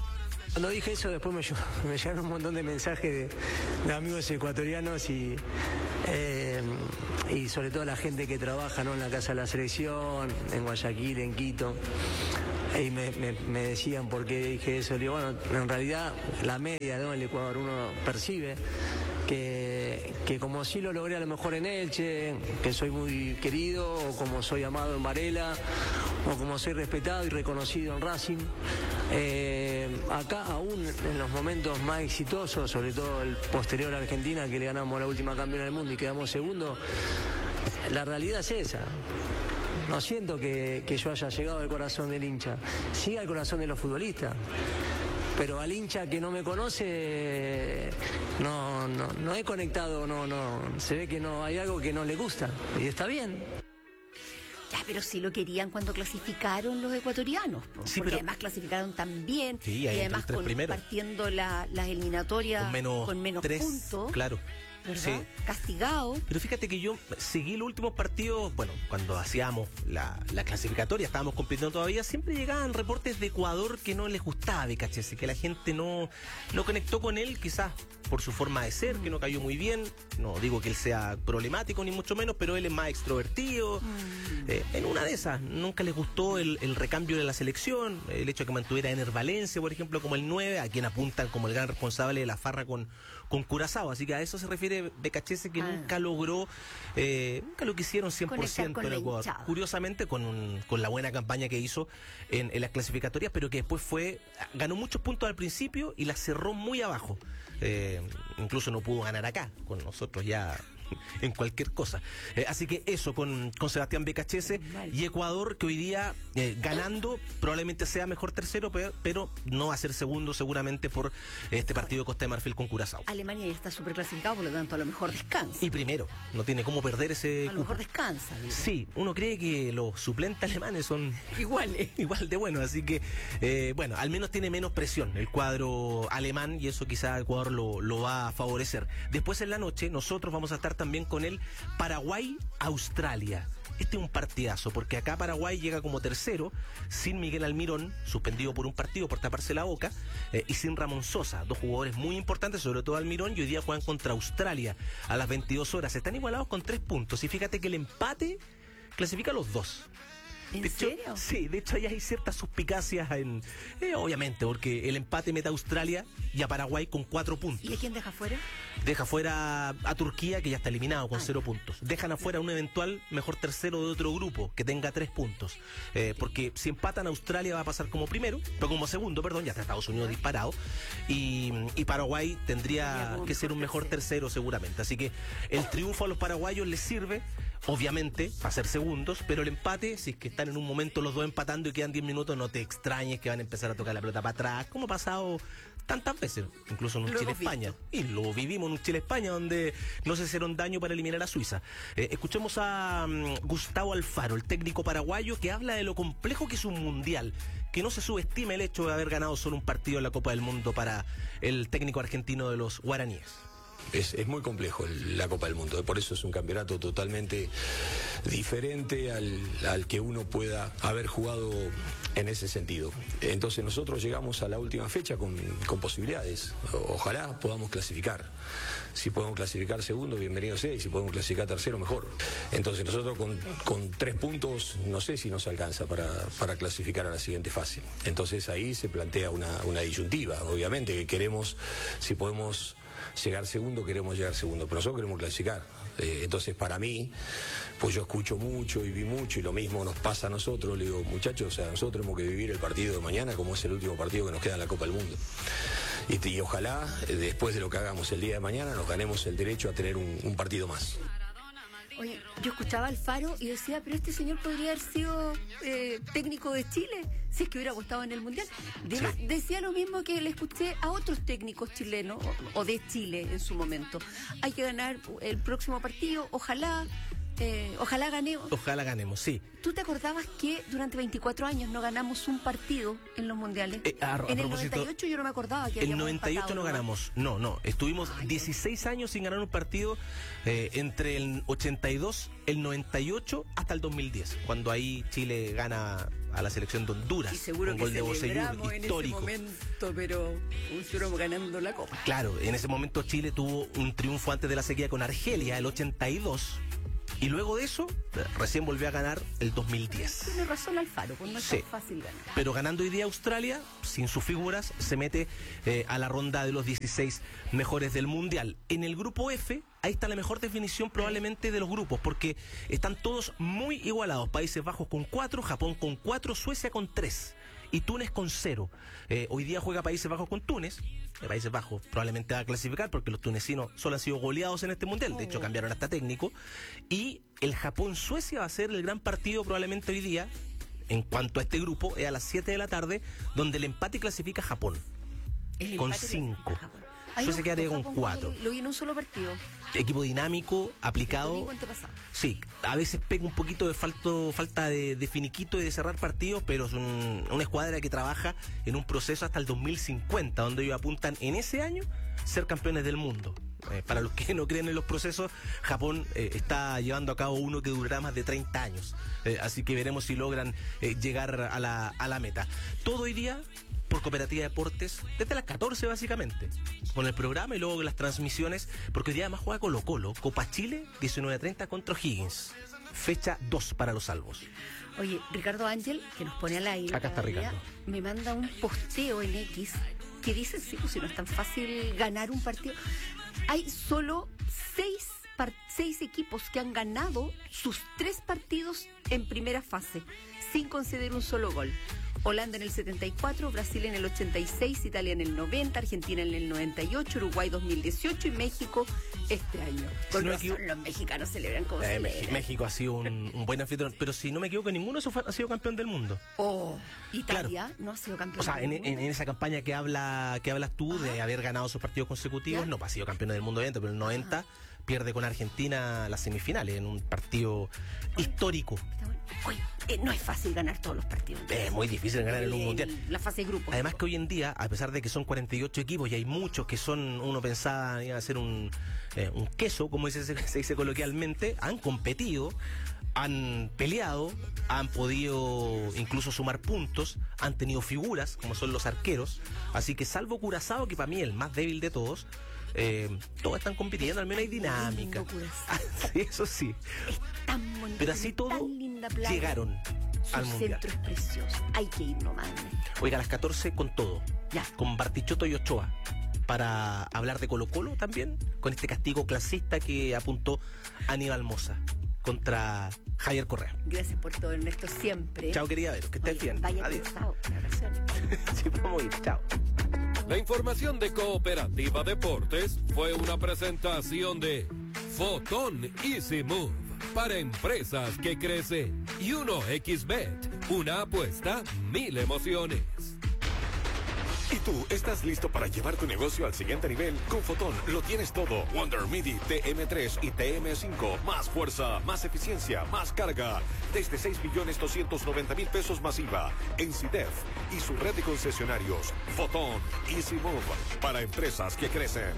Cuando dije eso, después me, me llegaron un montón de mensajes de, de amigos ecuatorianos y, eh, y sobre todo la gente que trabaja, ¿no?, en la Casa de la Selección, en Guayaquil, en Quito. Y me, me, me decían por qué dije eso. Le digo, bueno, en realidad la media, ¿no?, en el Ecuador uno percibe que, que como sí lo logré a lo mejor en Elche, que soy muy querido, o como soy amado en Varela, o como soy respetado y reconocido en Racing, eh, acá aún en los momentos más exitosos, sobre todo el posterior a Argentina, que le ganamos la última campeona del mundo y quedamos segundo, la realidad es esa. No siento que, que yo haya llegado al corazón del hincha, sí al corazón de los futbolistas. Pero al hincha que no me conoce, no, no, no he conectado, no, no, se ve que no hay algo que no le gusta, y está bien. Ya, pero sí lo querían cuando clasificaron los ecuatorianos, po, sí, porque pero... además clasificaron tan bien, sí, y además con, partiendo la, las eliminatorias con menos, con menos tres, puntos. Claro. ¿Verdad? Sí. Castigado. Pero fíjate que yo seguí los últimos partidos, bueno, cuando hacíamos la, la clasificatoria, estábamos compitiendo todavía, siempre llegaban reportes de Ecuador que no les gustaba Becachese, que la gente no, no conectó con él, quizás por su forma de ser, que no cayó muy bien. No digo que él sea problemático ni mucho menos, pero él es más extrovertido. Mm. Eh, en una de esas, nunca les gustó el, el recambio de la selección, el hecho de que mantuviera a Ener Valencia, por ejemplo, como el nueve, a quien apuntan como el gran responsable de la farra con, con Curazao. Así que a eso se refiere Becachese, que ah. nunca logró, eh, nunca lo quisieron cien por ciento en Ecuador. Curiosamente, con, un, con la buena campaña que hizo en, en las clasificatorias, pero que después fue, ganó muchos puntos al principio y la cerró muy abajo. Eh, incluso no pudo ganar acá, con nosotros ya en cualquier cosa. Eh, así que eso con, con Sebastián Becachese y Ecuador, que hoy día eh, ganando probablemente sea mejor tercero, pero, pero no va a ser segundo seguramente por este partido de Costa de Marfil con Curazao. Alemania ya está súper clasificado, por lo tanto a lo mejor descansa. Y primero, no tiene cómo perder ese A lo cupo. mejor descansa. Digo. Sí, uno cree que los suplentes alemanes son iguales. Igual de buenos, así que eh, bueno, al menos tiene menos presión el cuadro alemán y eso quizá Ecuador lo, lo va a favorecer. Después en la noche nosotros vamos a estar también con el Paraguay-Australia. Este es un partidazo, porque acá Paraguay llega como tercero, sin Miguel Almirón, suspendido por un partido por taparse la boca, eh, y sin Ramón Sosa, dos jugadores muy importantes, sobre todo Almirón, y hoy día juegan contra Australia a las veintidós horas. Están igualados con tres puntos, y fíjate que el empate clasifica a los dos. ¿En de serio? Hecho, sí, de hecho ya hay ciertas suspicacias en, eh, obviamente, porque el empate mete a Australia y a Paraguay con cuatro puntos. ¿Y a quién deja fuera? Deja fuera a Turquía, que ya está eliminado con Ay. cero puntos. Dejan afuera un eventual mejor tercero de otro grupo que tenga tres puntos, eh, porque si empatan Australia va a pasar como primero, pero como segundo, perdón, ya está Estados Unidos disparado, y, y Paraguay tendría que ser un mejor tercero seguramente. Así que el triunfo a los paraguayos les sirve, obviamente, para ser segundos, pero el empate, si es que están en un momento los dos empatando y quedan diez minutos, no te extrañes que van a empezar a tocar la pelota para atrás, como ha pasado tantas veces, incluso en un Chile-España. Y lo vivimos en un Chile-España donde no se hicieron daño para eliminar a Suiza. Eh, escuchemos a um, Gustavo Alfaro, el técnico paraguayo, que habla de lo complejo que es un mundial, que no se subestime el hecho de haber ganado solo un partido en la Copa del Mundo para el técnico argentino de los guaraníes. Es, es muy complejo el, la Copa del Mundo, por eso es un campeonato totalmente diferente al, al que uno pueda haber jugado en ese sentido. Entonces nosotros llegamos a la última fecha con, con posibilidades. Ojalá podamos clasificar. Si podemos clasificar segundo, bienvenido sea, y si podemos clasificar tercero, mejor. Entonces nosotros con, con tres puntos no sé si nos alcanza para, para clasificar a la siguiente fase. Entonces ahí se plantea una, una disyuntiva, obviamente, que queremos, si podemos llegar segundo, queremos llegar segundo, pero nosotros queremos clasificar. Eh, entonces para mí, pues yo escucho mucho y vi mucho, y lo mismo nos pasa a nosotros. Le digo, muchachos, o sea, nosotros tenemos que vivir el partido de mañana como es el último partido que nos queda en la Copa del Mundo. Y, y ojalá, eh, después de lo que hagamos el día de mañana, nos ganemos el derecho a tener un, un partido más. Oye, yo escuchaba a Alfaro y decía, pero este señor podría haber sido eh, técnico de Chile, si es que hubiera gustado en el Mundial. De, sí. Decía lo mismo que le escuché a otros técnicos chilenos, o, o de Chile en su momento. Hay que ganar el próximo partido, ojalá, Eh, ojalá ganemos. Ojalá ganemos, sí. ¿Tú te acordabas que durante veinticuatro años no ganamos un partido en los mundiales? Eh, a, a en el noventa noventa y ocho yo no me acordaba que En noventa y ocho no ganamos, no, no. Estuvimos Ay, dieciséis años sin ganar un partido eh, entre el ochenta y dos, el noventa y ocho hasta el dos mil diez, cuando ahí Chile gana a la selección de Honduras. Y seguro un que gol de Bocellur histórico. En ese momento, pero estuvimos ganando la Copa. Claro, en ese momento Chile tuvo un triunfo antes de la sequía con Argelia, el ochenta y dos. Y luego de eso, recién volvió a ganar el dos mil diez. Tiene razón Alfaro, pues no es sí. tan fácil ganar. Pero ganando hoy día Australia, sin sus figuras, se mete eh, a la ronda de los dieciséis mejores del Mundial. En el grupo F, ahí está la mejor definición probablemente de los grupos, porque están todos muy igualados. Países Bajos con cuatro, Japón con cuatro, Suecia con tres y Túnez con cero. Eh, hoy día juega Países Bajos con Túnez. Países Bajos probablemente va a clasificar porque los tunecinos solo han sido goleados en este mundial, de hecho cambiaron hasta técnico, y el Japón-Suecia va a ser el gran partido probablemente hoy día, en cuanto a este grupo, es a las siete de la tarde, donde el empate clasifica a Japón, el con cinco. Suecia quedaría con cuatro. Lo vi en un solo partido. Equipo dinámico, aplicado. Sí, a veces pega un poquito de falto, falta de, de finiquito y de cerrar partidos, pero es un, una escuadra que trabaja en un proceso hasta el dos mil cincuenta, donde ellos apuntan en ese año ser campeones del mundo. Eh, para los que no creen en los procesos, Japón eh, está llevando a cabo uno que durará más de treinta años. Eh, así que veremos si logran eh, llegar a la, a la meta. Todo hoy día por Cooperativa Deportes, desde las catorce básicamente, con el programa y luego las transmisiones, porque hoy día además juega Colo Colo, Copa Chile, diecinueve treinta contra O'Higgins, fecha dos para los salvos. Oye, Ricardo Ángel, que nos pone al aire, acá está Ricardo, día, me manda un posteo en X que dice, sí, pues si no es tan fácil ganar un partido. Hay solo seis, par- seis equipos que han ganado sus tres partidos en primera fase, sin conceder un solo gol. Holanda en el setenta y cuatro, Brasil en el ochenta y seis, Italia en el noventa, Argentina en el noventa y ocho, Uruguay dos mil dieciocho y México este año. Con si no razón, los mexicanos celebran como eh, celebran. México ha sido un, un buen anfitrión, pero si no me equivoco, ninguno de esos ha sido campeón del mundo. Oh, Italia claro. no ha sido campeón o sea, del en, mundo. En, en esa campaña que habla que hablas tú, ajá, de haber ganado sus partidos consecutivos, ¿ya? No ha sido campeón del mundo obviamente, pero el noventa, ajá, pierde con Argentina las semifinales en un partido histórico. Oye, eh, no es fácil ganar todos los partidos. Es muy difícil ganar en un mundial. La fase de grupos. Además que hoy en día, a pesar de que son cuarenta y ocho equipos y hay muchos que son, uno pensaba iba a ser un, eh, un queso, como se, se dice coloquialmente, han competido, han peleado, han podido incluso sumar puntos, han tenido figuras, como son los arqueros. Así que salvo Curazao, que para mí es el más débil de todos, Eh, todos están compitiendo, al menos hay dinámica. Sí, eso sí. Es tan bonito. Pero así todo playa, llegaron al mundial. Su centro es precioso. Hay que ir nomás. Oiga, a las catorce con todo. Ya. Con Bartichotto y Ochoa. Para hablar de Colo Colo también, con este castigo clasista que apuntó Aníbal Mosa contra Javier Correa. Gracias por todo, Ernesto, siempre. Chao, querida Vero, que estés Oye, bien. Vaya adiós. Pensado, sí, vamos a ir, chao. La información de Cooperativa Deportes fue una presentación de Fotón Easy Move para empresas que crecen y uno equis bet, una apuesta, mil emociones. ¿Y tú estás listo para llevar tu negocio al siguiente nivel? Con Fotón lo tienes todo. Wonder Midi T M tres y T M cinco. Más fuerza, más eficiencia, más carga. Desde seis millones doscientos noventa mil pesos masiva. En CIDEF y su red de concesionarios. Fotón Easy Move para empresas que crecen.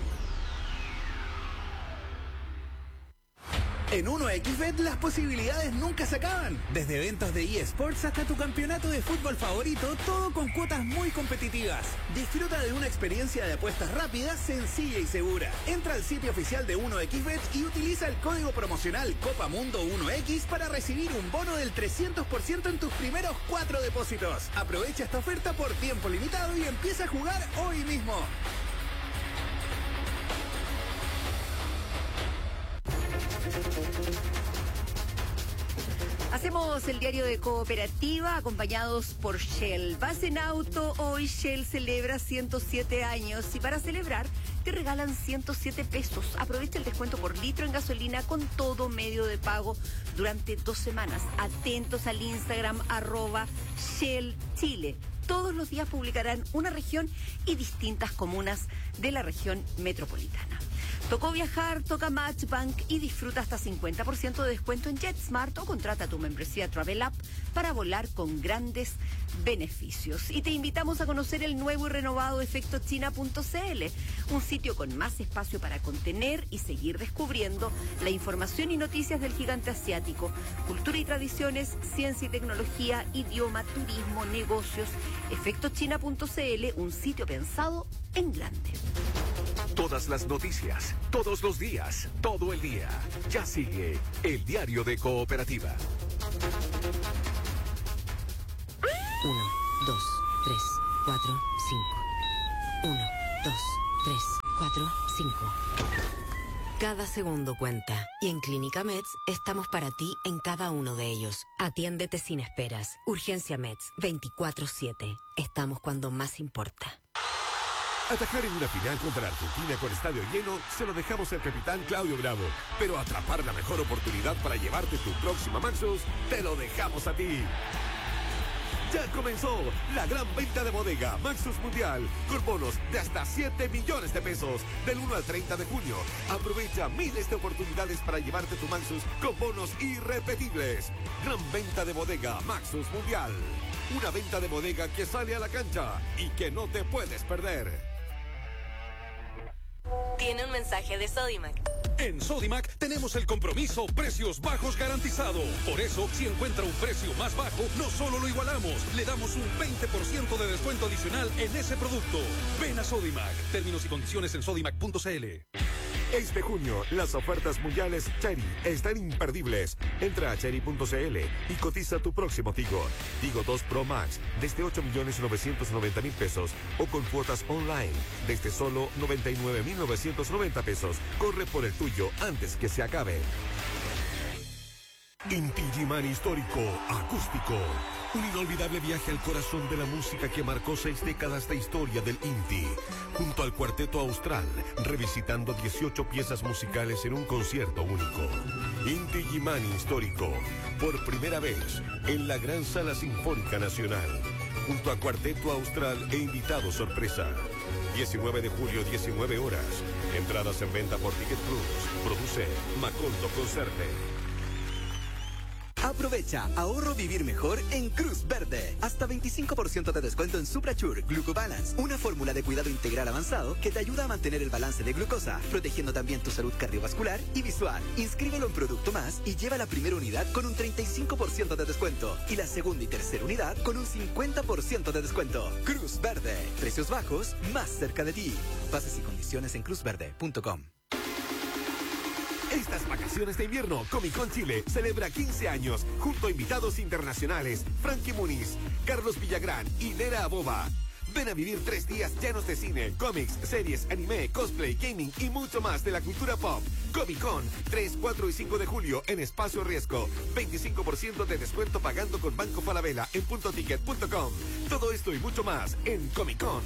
En uno equis bet las posibilidades nunca se acaban. Desde eventos de eSports hasta tu campeonato de fútbol favorito, todo con cuotas muy competitivas. Disfruta de una experiencia de apuestas rápida, sencilla y segura. Entra al sitio oficial de uno equis bet y utiliza el código promocional Copamundo uno equis para recibir un bono del trescientos por ciento en tus primeros cuatro depósitos. Aprovecha esta oferta por tiempo limitado y empieza a jugar hoy mismo. Hacemos el diario de Cooperativa acompañados por Shell. Vas en auto, hoy Shell celebra ciento siete años y para celebrar te regalan ciento siete pesos. Aprovecha el descuento por litro en gasolina con todo medio de pago durante dos semanas. Atentos al Instagram arroba Shell Chile. Todos los días publicarán una región y distintas comunas de la región metropolitana. Tocó viajar, toca Matchbank y disfruta hasta cincuenta por ciento de descuento en JetSmart o contrata tu membresía Travel App para volar con grandes beneficios. Y te invitamos a conocer el nuevo y renovado efecto china punto c l, un sitio con más espacio para contener y seguir descubriendo la información y noticias del gigante asiático, cultura y tradiciones, ciencia y tecnología, idioma, turismo, negocios. efecto china punto c l, un sitio pensado en grande. Todas las noticias, todos los días, todo el día. Ya sigue el Diario de Cooperativa. Uno, dos, tres, cuatro, cinco. Uno, dos, tres, cuatro, cinco. Cada segundo cuenta. Y en Clínica Meds estamos para ti en cada uno de ellos. Atiéndete sin esperas. Urgencia Meds, veinticuatro siete. Estamos cuando más importa. Atajar en una final contra Argentina con estadio lleno se lo dejamos al capitán Claudio Bravo. Pero atrapar la mejor oportunidad para llevarte tu próxima Maxus, te lo dejamos a ti. Ya comenzó la gran venta de bodega Maxus Mundial con bonos de hasta siete millones de pesos del uno al treinta de junio. Aprovecha miles de oportunidades para llevarte tu Maxus con bonos irrepetibles. Gran venta de bodega Maxus Mundial. Una venta de bodega que sale a la cancha y que no te puedes perder. Tiene un mensaje de Sodimac. En Sodimac tenemos el compromiso precios bajos garantizado. Por eso, si encuentra un precio más bajo, no solo lo igualamos, le damos un veinte por ciento de descuento adicional en ese producto. Ven a Sodimac. Términos y condiciones en sodimac punto c l. Este junio, las ofertas mundiales Chery están imperdibles. Entra a chery punto c l y cotiza tu próximo Tigo. Tigo dos Pro Max desde ocho millones novecientos noventa mil pesos o con cuotas online desde solo noventa y nueve mil novecientos noventa pesos. Corre por el tuyo antes que se acabe. Inti Illimani Histórico Acústico. Un inolvidable viaje al corazón de la música que marcó seis décadas de historia del Inti. Junto al Cuarteto Austral, revisitando dieciocho piezas musicales en un concierto único. Inti Illimani Histórico, por primera vez en la Gran Sala Sinfónica Nacional. Junto a Cuarteto Austral e invitado sorpresa. diecinueve de julio, diecinueve horas. Entradas en venta por Ticket Plus. Produce Macondo Concerte. Aprovecha, ahorro vivir mejor en Cruz Verde. Hasta veinticinco por ciento de descuento en Suprachur Glucobalance, una fórmula de cuidado integral avanzado que te ayuda a mantener el balance de glucosa, protegiendo también tu salud cardiovascular y visual. Inscríbelo en Producto Más y lleva la primera unidad con un treinta y cinco por ciento de descuento y la segunda y tercera unidad con un cincuenta por ciento de descuento. Cruz Verde, precios bajos más cerca de ti. Bases y condiciones en cruz verde punto com. Estas vacaciones de invierno, Comic Con Chile celebra quince años junto a invitados internacionales Frankie Muniz, Carlos Villagrán y Nera Aboba. Ven a vivir tres días llenos de cine, cómics, series, anime, cosplay, gaming y mucho más de la cultura pop. Comic Con, tres, cuatro y cinco de julio en Espacio Riesgo. veinticinco por ciento de descuento pagando con Banco Falabella en punto ticket punto com. Todo esto y mucho más en Comic Con.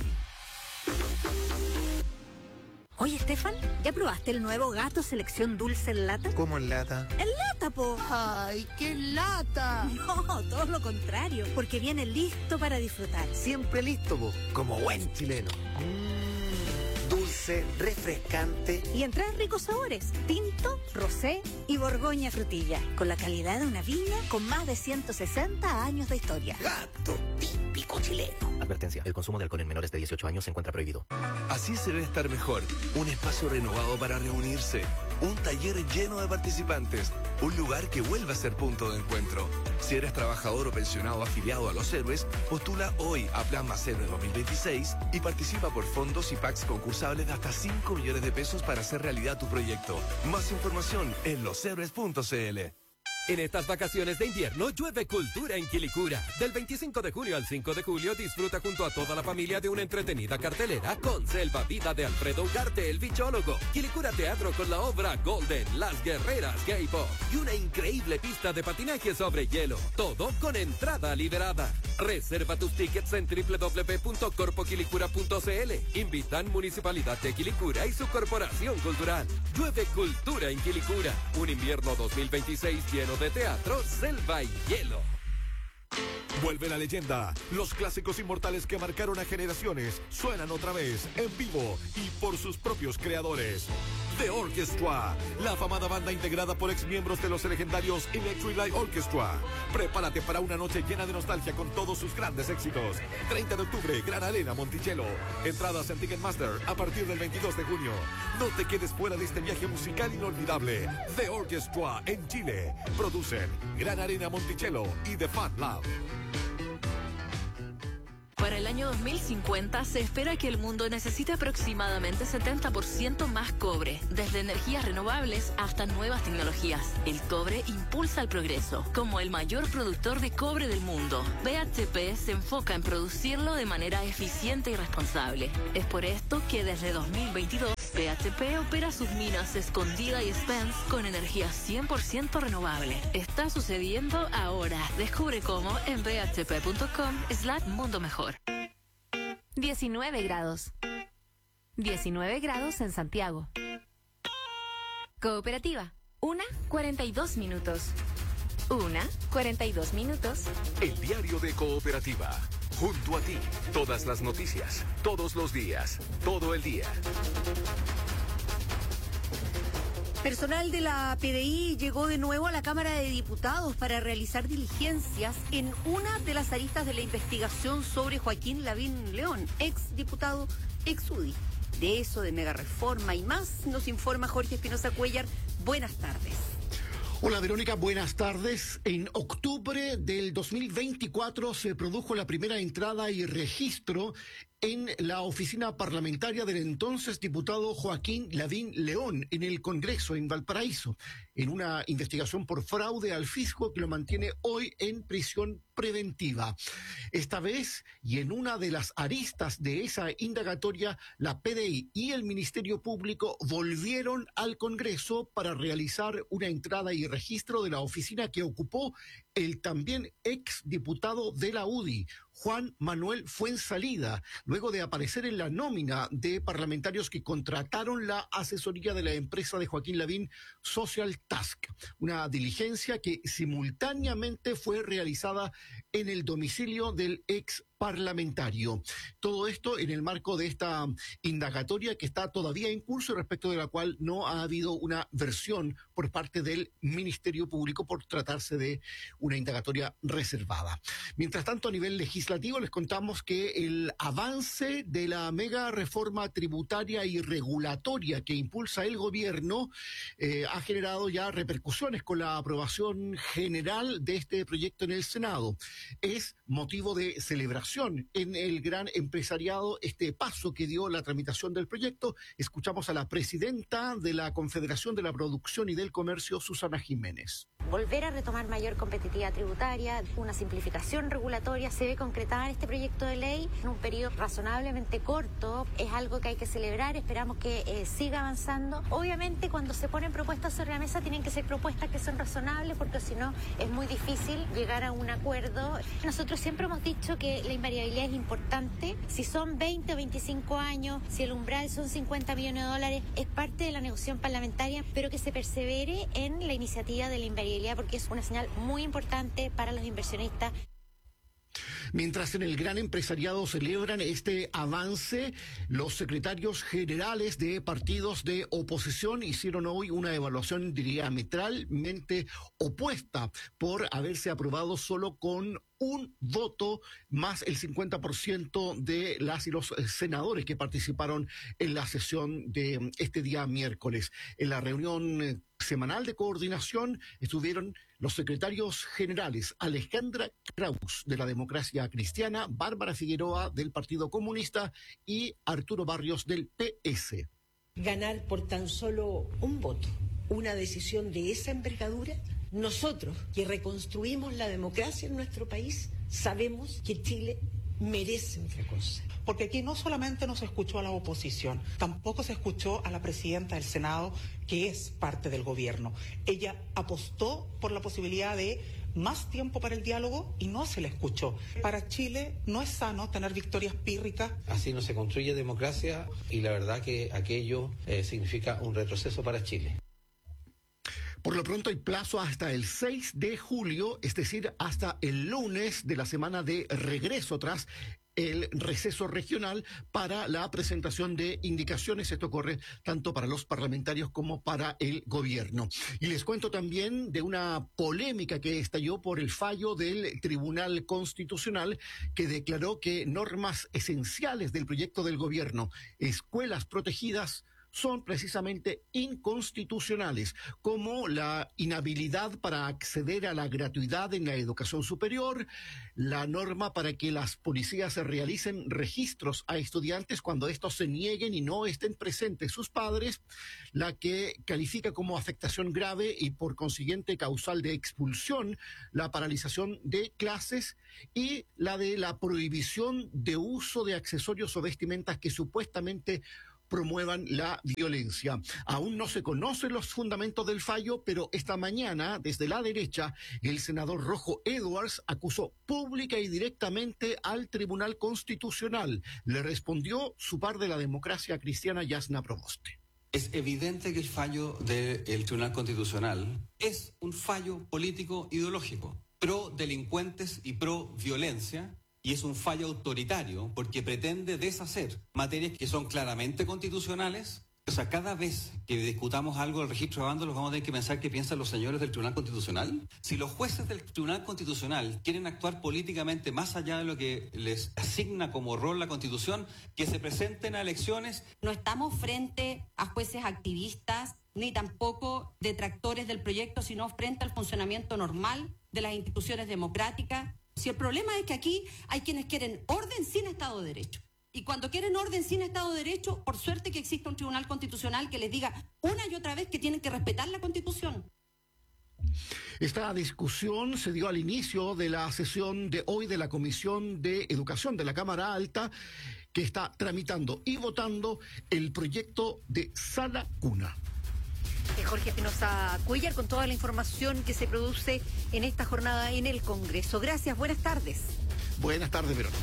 Oye, Estefan, ¿ya probaste el nuevo Gato Selección Dulce en lata? ¿Cómo en lata? ¡En lata, po! ¡Ay, qué lata! No, todo lo contrario, porque viene listo para disfrutar. Siempre listo, po, como buen chileno. Mmm, dulce, refrescante. Y en tres ricos sabores, tinto, rosé y borgoña frutilla, con la calidad de una viña con más de ciento sesenta años de historia. Gato típico chileno. Advertencia, el consumo de alcohol en menores de dieciocho años se encuentra prohibido. Así se debe estar mejor. Un espacio renovado para reunirse. Un taller lleno de participantes. Un lugar que vuelva a ser punto de encuentro. Si eres trabajador o pensionado afiliado a Los Héroes, postula hoy a Plan Más Héroe dos mil veintiséis y participa por fondos y packs concursables de hasta cinco millones de pesos para hacer realidad tu proyecto. Más información en los héroes punto c l. En estas vacaciones de invierno, llueve cultura en Quilicura. Del veinticinco de junio al cinco de julio, disfruta junto a toda la familia de una entretenida cartelera con Selva Vida de Alfredo Ugarte, el bichólogo, Quilicura Teatro con la obra Golden, Las Guerreras Gay Pop y una increíble pista de patinaje sobre hielo. Todo con entrada liberada. Reserva tus tickets en doble u doble u doble u punto corpo quilicura punto c l. Invitan Municipalidad de Quilicura y su Corporación Cultural. Llueve cultura en Quilicura. Un invierno dos mil veintiséis lleno de teatro, selva y hielo. Vuelve la leyenda. Los clásicos inmortales que marcaron a generaciones suenan otra vez en vivo y por sus propios creadores. The Orchestra, la afamada banda integrada por exmiembros de los legendarios Electric Light Orchestra. Prepárate para una noche llena de nostalgia con todos sus grandes éxitos. treinta de octubre, Gran Arena Monticello. Entradas en Ticketmaster a partir del veintidós de junio. No te quedes fuera de este viaje musical inolvidable. The Orchestra en Chile. Producen Gran Arena Monticello y The Fan Lab. Para el año dos mil cincuenta se espera que el mundo necesite aproximadamente setenta por ciento más cobre, desde energías renovables hasta nuevas tecnologías. El cobre impulsa el progreso. Como el mayor productor de cobre del mundo, B H P se enfoca en producirlo de manera eficiente y responsable. Es por esto que desde dos mil veintidós B H P opera sus minas Escondida y Spence con energía cien por ciento renovable. Está sucediendo ahora. Descubre cómo en b h p punto com slash mundo mejor. diecinueve grados. diecinueve grados en Santiago. Cooperativa. Una, cuarenta y dos minutos. Una, cuarenta y dos minutos. El diario de Cooperativa. Junto a ti, todas las noticias, todos los días, todo el día. Personal de la P D I llegó de nuevo a la Cámara de Diputados para realizar diligencias en una de las aristas de la investigación sobre Joaquín Lavín León, ex diputado, ex U D I. De eso, de mega reforma y más, nos informa Jorge Espinosa Cuellar. Buenas tardes. Hola Verónica, buenas tardes. En octubre del dos mil veinticuatro se produjo la primera entrada y registro en la oficina parlamentaria del entonces diputado Joaquín Lavín León en el Congreso en Valparaíso, en una investigación por fraude al fisco que lo mantiene hoy en prisión preventiva. Esta vez, y en una de las aristas de esa indagatoria, la P D I y el Ministerio Público volvieron al Congreso para realizar una entrada y registro de la oficina que ocupó el también ex diputado de la U D I, Juan Manuel Fuenzalida, luego de aparecer en la nómina de parlamentarios que contrataron la asesoría de la empresa de Joaquín Lavín, Social Task, una diligencia que simultáneamente fue realizada en el domicilio del ex parlamentario. Todo esto en el marco de esta indagatoria que está todavía en curso y respecto de la cual no ha habido una versión por parte del Ministerio Público por tratarse de una indagatoria reservada. Mientras tanto, a nivel legislativo les contamos que el avance de la mega reforma tributaria y regulatoria que impulsa el gobierno eh, ha generado ya repercusiones con la aprobación general de este proyecto en el Senado. Es motivo de celebración en el gran empresariado este paso que dio la tramitación del proyecto. Escuchamos a la presidenta de la Confederación de la Producción y del Comercio, Susana Jiménez. Volver a retomar mayor competitividad tributaria, una simplificación regulatoria se ve concretada en este proyecto de ley en un periodo razonablemente corto. Es algo que hay que celebrar, esperamos que eh, siga avanzando. Obviamente cuando se ponen propuestas sobre la mesa tienen que ser propuestas que son razonables porque si no es muy difícil llegar a un acuerdo. Nosotros siempre hemos dicho que la invariabilidad es importante. Si son veinte o veinticinco años, si el umbral son cincuenta millones de dólares, es parte de la negociación parlamentaria, pero que se persevere en la iniciativa de la invariabilidad porque es una señal muy importante para los inversionistas. Mientras en el gran empresariado celebran este avance, los secretarios generales de partidos de oposición hicieron hoy una evaluación diametralmente opuesta por haberse aprobado solo con un voto más el cincuenta por ciento de las y los senadores que participaron en la sesión de este día miércoles. En la reunión semanal de coordinación estuvieron los secretarios generales Alejandra Kraus de la Democracia Cristiana, Bárbara Figueroa del Partido Comunista y Arturo Barrios del P S. Ganar por tan solo un voto una decisión de esa envergadura. Nosotros, que reconstruimos la democracia en nuestro país, sabemos que Chile merece otra cosa. Porque aquí no solamente no se escuchó a la oposición, tampoco se escuchó a la presidenta del Senado, que es parte del gobierno. Ella apostó por la posibilidad de más tiempo para el diálogo y no se le escuchó. Para Chile no es sano tener victorias pírricas. Así no se construye democracia y la verdad que aquello eh, significa un retroceso para Chile. Por lo pronto hay plazo hasta el seis de julio, es decir, hasta el lunes de la semana de regreso tras el receso regional para la presentación de indicaciones. Esto corre tanto para los parlamentarios como para el gobierno. Y les cuento también de una polémica que estalló por el fallo del Tribunal Constitucional, que declaró que normas esenciales del proyecto del gobierno, escuelas protegidas, son precisamente inconstitucionales, como la inhabilidad para acceder a la gratuidad en la educación superior, la norma para que las policías se realicen registros a estudiantes cuando estos se nieguen y no estén presentes sus padres, la que califica como afectación grave y por consiguiente causal de expulsión la paralización de clases, y la de la prohibición de uso de accesorios o vestimentas que supuestamente promuevan la violencia. Aún no se conocen los fundamentos del fallo, pero esta mañana, desde la derecha, el senador Rojo Edwards acusó pública y directamente al Tribunal Constitucional. Le respondió su par de la democracia cristiana, Yasna Proboste. Es evidente que el fallo del Tribunal Constitucional es un fallo político ideológico, pro delincuentes y pro violencia. Y es un fallo autoritario porque pretende deshacer materias que son claramente constitucionales. O sea, cada vez que discutamos algo del registro de vándalos vamos a tener que pensar qué piensan los señores del Tribunal Constitucional. Si los jueces del Tribunal Constitucional quieren actuar políticamente más allá de lo que les asigna como rol la Constitución, que se presenten a elecciones. No estamos frente a jueces activistas ni tampoco detractores del proyecto, sino frente al funcionamiento normal de las instituciones democráticas. Si el problema es que aquí hay quienes quieren orden sin Estado de Derecho. Y cuando quieren orden sin Estado de Derecho, por suerte que exista un Tribunal Constitucional que les diga una y otra vez que tienen que respetar la Constitución. Esta discusión se dio al inicio de la sesión de hoy de la Comisión de Educación de la Cámara Alta, que está tramitando y votando el proyecto de Sala Cuna. Jorge Espinosa Cuellar con toda la información que se produce en esta jornada en el Congreso. Gracias, buenas tardes. Buenas tardes, Verónica.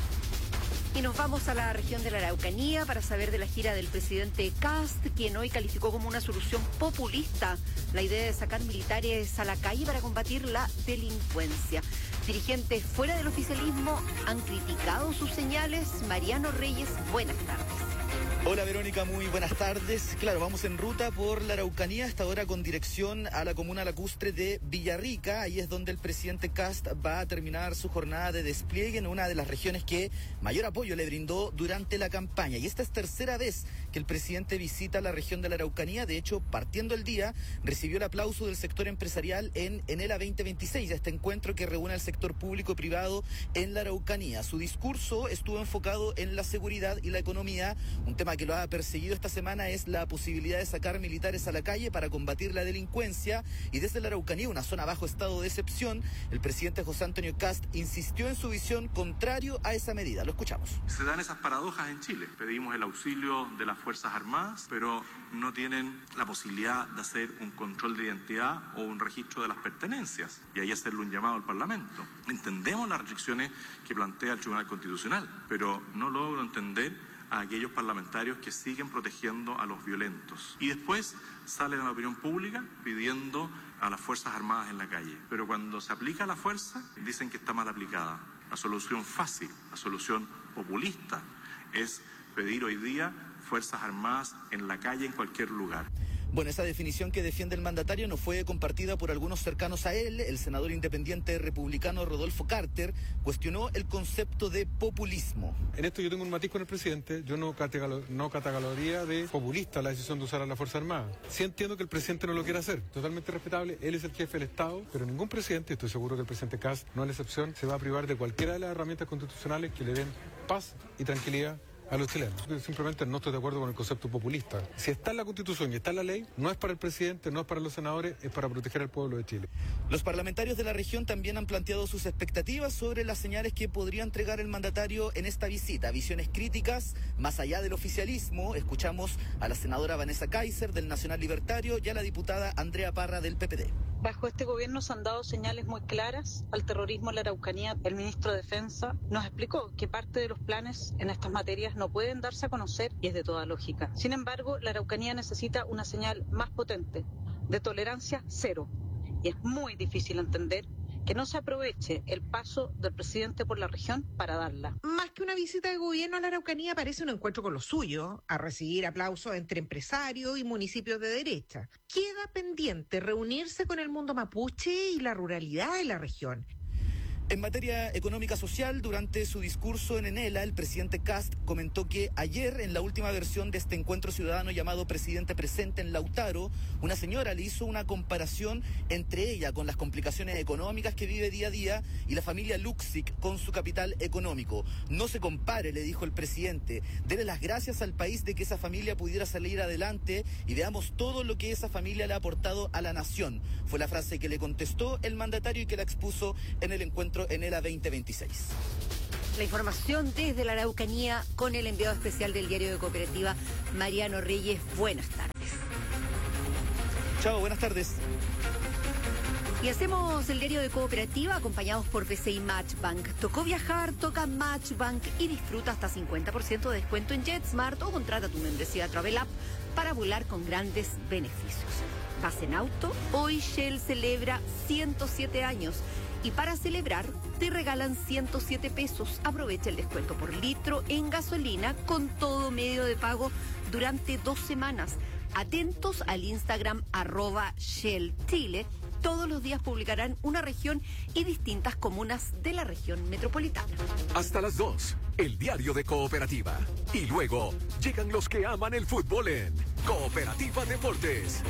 Y nos vamos a la región de la Araucanía para saber de la gira del presidente Kast, quien hoy calificó como una solución populista la idea de sacar militares a la calle para combatir la delincuencia. Dirigentes fuera del oficialismo han criticado sus señales. Mariano Reyes, buenas tardes. Hola Verónica, muy buenas tardes. Claro, vamos en ruta por la Araucanía, hasta ahora con dirección a la comuna lacustre de Villarrica. Ahí es donde el presidente Kast va a terminar su jornada de despliegue en una de las regiones que mayor apoyo le brindó durante la campaña. Y esta es tercera vez que el presidente visita la región de la Araucanía. De hecho, partiendo el día, recibió el aplauso del sector empresarial en Enela veinte veintiséis, este encuentro que reúne al sector público y privado en la Araucanía. Su discurso estuvo enfocado en la seguridad y la economía. Un tema que lo ha perseguido esta semana es la posibilidad de sacar militares a la calle para combatir la delincuencia, y desde la Araucanía, una zona bajo estado de excepción, el presidente José Antonio Kast insistió en su visión contrario a esa medida. Lo escuchamos. Se dan esas paradojas en Chile. Pedimos el auxilio de las Fuerzas Armadas, pero no tienen la posibilidad de hacer un control de identidad o un registro de las pertenencias, y ahí hacerle un llamado al Parlamento. Entendemos las restricciones que plantea el Tribunal Constitucional, pero no logro entender a aquellos parlamentarios que siguen protegiendo a los violentos. Y después salen a la opinión pública pidiendo a las Fuerzas Armadas en la calle. Pero cuando se aplica la fuerza, dicen que está mal aplicada. La solución fácil, la solución populista, es pedir hoy día Fuerzas Armadas en la calle, en cualquier lugar. Bueno, esa definición que defiende el mandatario no fue compartida por algunos cercanos a él. El senador independiente republicano Rodolfo Carter cuestionó el concepto de populismo. En esto yo tengo un matiz con el presidente. Yo no, catagalo, no catalogaría de populista la decisión de usar a la Fuerza Armada. Sí entiendo que el presidente no lo quiera hacer, totalmente respetable. Él es el jefe del Estado, pero ningún presidente, estoy seguro que el presidente Kast no es la excepción, se va a privar de cualquiera de las herramientas constitucionales que le den paz y tranquilidad a los chilenos. Simplemente no estoy de acuerdo con el concepto populista. Si está en la Constitución y está en la ley, no es para el presidente, no es para los senadores, es para proteger al pueblo de Chile. Los parlamentarios de la región también han planteado sus expectativas sobre las señales que podría entregar el mandatario en esta visita. Visiones críticas, más allá del oficialismo. Escuchamos a la senadora Vanessa Kaiser del Nacional Libertario y a la diputada Andrea Parra del P P D. Bajo este gobierno se han dado señales muy claras al terrorismo en la Araucanía. El ministro de Defensa nos explicó que parte de los planes en estas materias no pueden darse a conocer y es de toda lógica. Sin embargo, la Araucanía necesita una señal más potente, de tolerancia cero. Y es muy difícil entender que no se aproveche el paso del presidente por la región para darla. Más que una visita de gobierno a la Araucanía, parece un encuentro con los suyos, a recibir aplausos entre empresarios y municipios de derecha. Queda pendiente reunirse con el mundo mapuche y la ruralidad de la región. En materia económica social, durante su discurso en Enela, el presidente Kast comentó que ayer, en la última versión de este encuentro ciudadano llamado Presidente Presente en Lautaro, una señora le hizo una comparación entre ella con las complicaciones económicas que vive día a día y la familia Luxic con su capital económico. No se compare, le dijo el presidente. Dele las gracias al país de que esa familia pudiera salir adelante y veamos todo lo que esa familia le ha aportado a la nación. Fue la frase que le contestó el mandatario y que la expuso en el encuentro Enela veinte veintiséis. La información desde la Araucanía con el enviado especial del Diario de Cooperativa, Mariano Reyes. Buenas tardes. Chao, buenas tardes. Y hacemos el Diario de Cooperativa acompañados por B C I Matchbank. Tocó viajar, toca Matchbank y disfruta hasta cincuenta por ciento de descuento en JetSmart o contrata tu membresía Travel App para volar con grandes beneficios. ¿Vas en auto? Hoy Shell celebra ciento siete años. Y para celebrar, te regalan ciento siete pesos. Aprovecha el descuento por litro en gasolina con todo medio de pago durante dos semanas. Atentos al Instagram arroba Shell Chile. Todos los días publicarán una región y distintas comunas de la región metropolitana. Hasta las dos, el Diario de Cooperativa. Y luego llegan los que aman el fútbol en Cooperativa Deportes.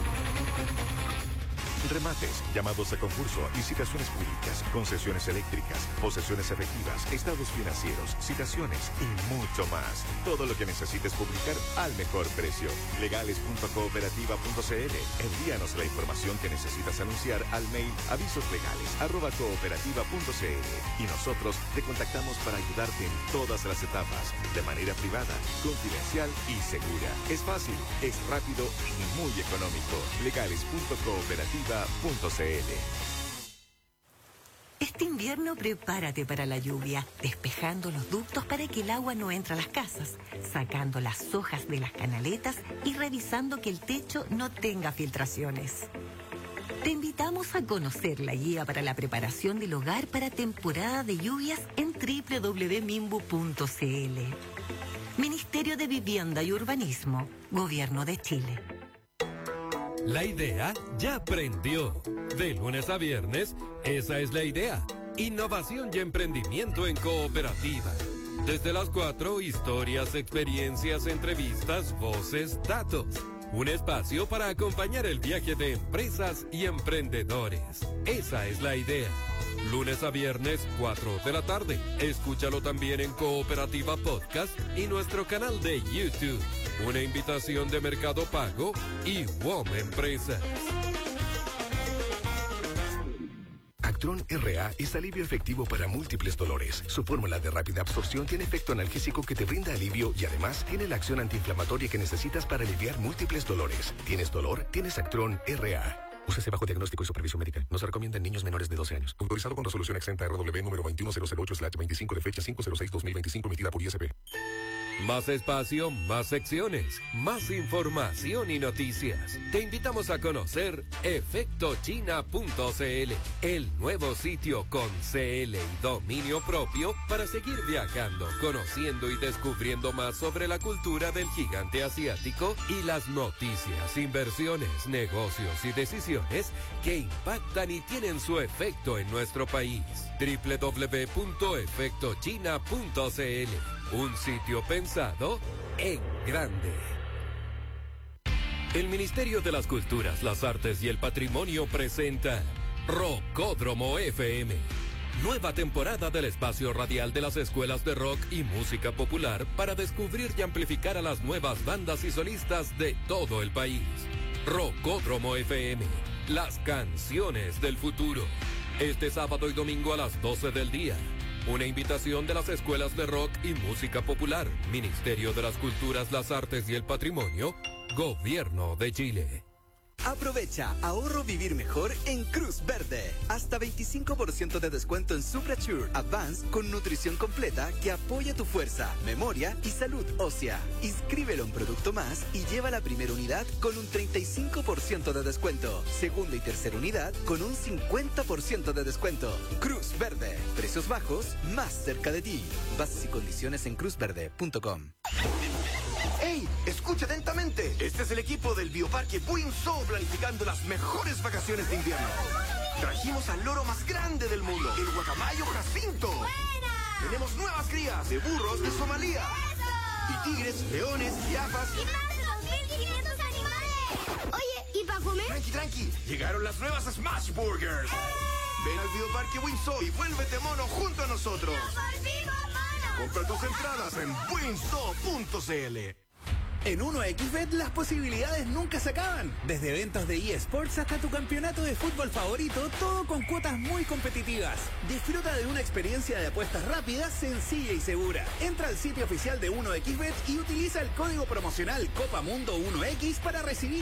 Remates, llamados a concurso, licitaciones públicas, concesiones eléctricas, posesiones efectivas, estados financieros, citaciones y mucho más. Todo lo que necesites publicar al mejor precio. legales punto cooperativa punto c l. Envíanos la información que necesitas anunciar al mail avisoslegales arroba cooperativa punto c l y nosotros te contactamos para ayudarte en todas las etapas, de manera privada, confidencial y segura. Es fácil, es rápido y muy económico. legales punto cooperativa punto c l. Este invierno prepárate para la lluvia, despejando los ductos para que el agua no entre a las casas, sacando las hojas de las canaletas y revisando que el techo no tenga filtraciones. Te invitamos a conocer la guía para la preparación del hogar para temporada de lluvias en doble u doble u doble u punto mimbu punto c l. Ministerio de Vivienda y Urbanismo, Gobierno de Chile. La idea ya prendió. De lunes a viernes, esa es la idea. Innovación y emprendimiento en cooperativa. Desde las cuatro, historias, experiencias, entrevistas, voces, datos. Un espacio para acompañar el viaje de empresas y emprendedores. Esa es la idea. Lunes a viernes, cuatro de la tarde. Escúchalo también en Cooperativa Podcast y nuestro canal de YouTube. Una invitación de Mercado Pago y W O M Empresas. Actron R A es alivio efectivo para múltiples dolores. Su fórmula de rápida absorción tiene efecto analgésico que te brinda alivio y además tiene la acción antiinflamatoria que necesitas para aliviar múltiples dolores. ¿Tienes dolor? Tienes Actron R A. Úsese bajo diagnóstico y supervisión médica. No se recomienda en niños menores de doce años. Autorizado con resolución exenta R W número veintiuno mil ocho slash veinticinco de fecha cinco cero seis dos mil veinticinco emitida por I S P. Más espacio, más secciones, más información y noticias. Te invitamos a conocer efecto china punto c l, el nuevo sitio con C L y dominio propio para seguir viajando, conociendo y descubriendo más sobre la cultura del gigante asiático y las noticias, inversiones, negocios y decisiones que impactan y tienen su efecto en nuestro país. doble u doble u doble u punto efecto china punto c l. Un sitio pensado en grande. El Ministerio de las Culturas, las Artes y el Patrimonio presenta Rockódromo F M. Nueva temporada del espacio radial de las escuelas de rock y música popular para descubrir y amplificar a las nuevas bandas y solistas de todo el país. Rockódromo F M. Las canciones del futuro. Este sábado y domingo a las doce del día. Una invitación de las escuelas de rock y música popular, Ministerio de las Culturas, las Artes y el Patrimonio, Gobierno de Chile. Aprovecha ahorro vivir mejor en Cruz Verde. Hasta veinticinco por ciento de descuento en SupraSure Advance con nutrición completa que apoya tu fuerza, memoria y salud ósea. Inscríbelo en Producto Más y lleva la primera unidad con un treinta y cinco por ciento de descuento. Segunda y tercera unidad con un cincuenta por ciento de descuento. Cruz Verde. Precios bajos más cerca de ti. Bases y condiciones en cruz verde punto com. ¡Ey! Escucha atentamente. Este es el equipo del Bioparque Buinzo planificando las mejores vacaciones de invierno. Trajimos al loro más grande del mundo, el guacamayo Jacinto. ¡Buena! Tenemos nuevas crías de burros de Somalia. ¡Eso! Y tigres, leones, jirafas. ¡Y más de dos mil quinientos animales! Oye, ¿y para comer? Tranqui, tranqui. Llegaron las nuevas Smash Burgers. ¡Eh! Ven al Bioparque Buinzo y vuélvete mono junto a nosotros. ¡Nos volvimos monos! Compra tus entradas en buinzo punto c l. En uno equis bet las posibilidades nunca se acaban. Desde eventos de eSports hasta tu campeonato de fútbol favorito, todo con cuotas muy competitivas. Disfruta de una experiencia de apuestas rápida, sencilla y segura. Entra al sitio oficial de uno equis bet y utiliza el código promocional Copa Mundo uno equis para recibir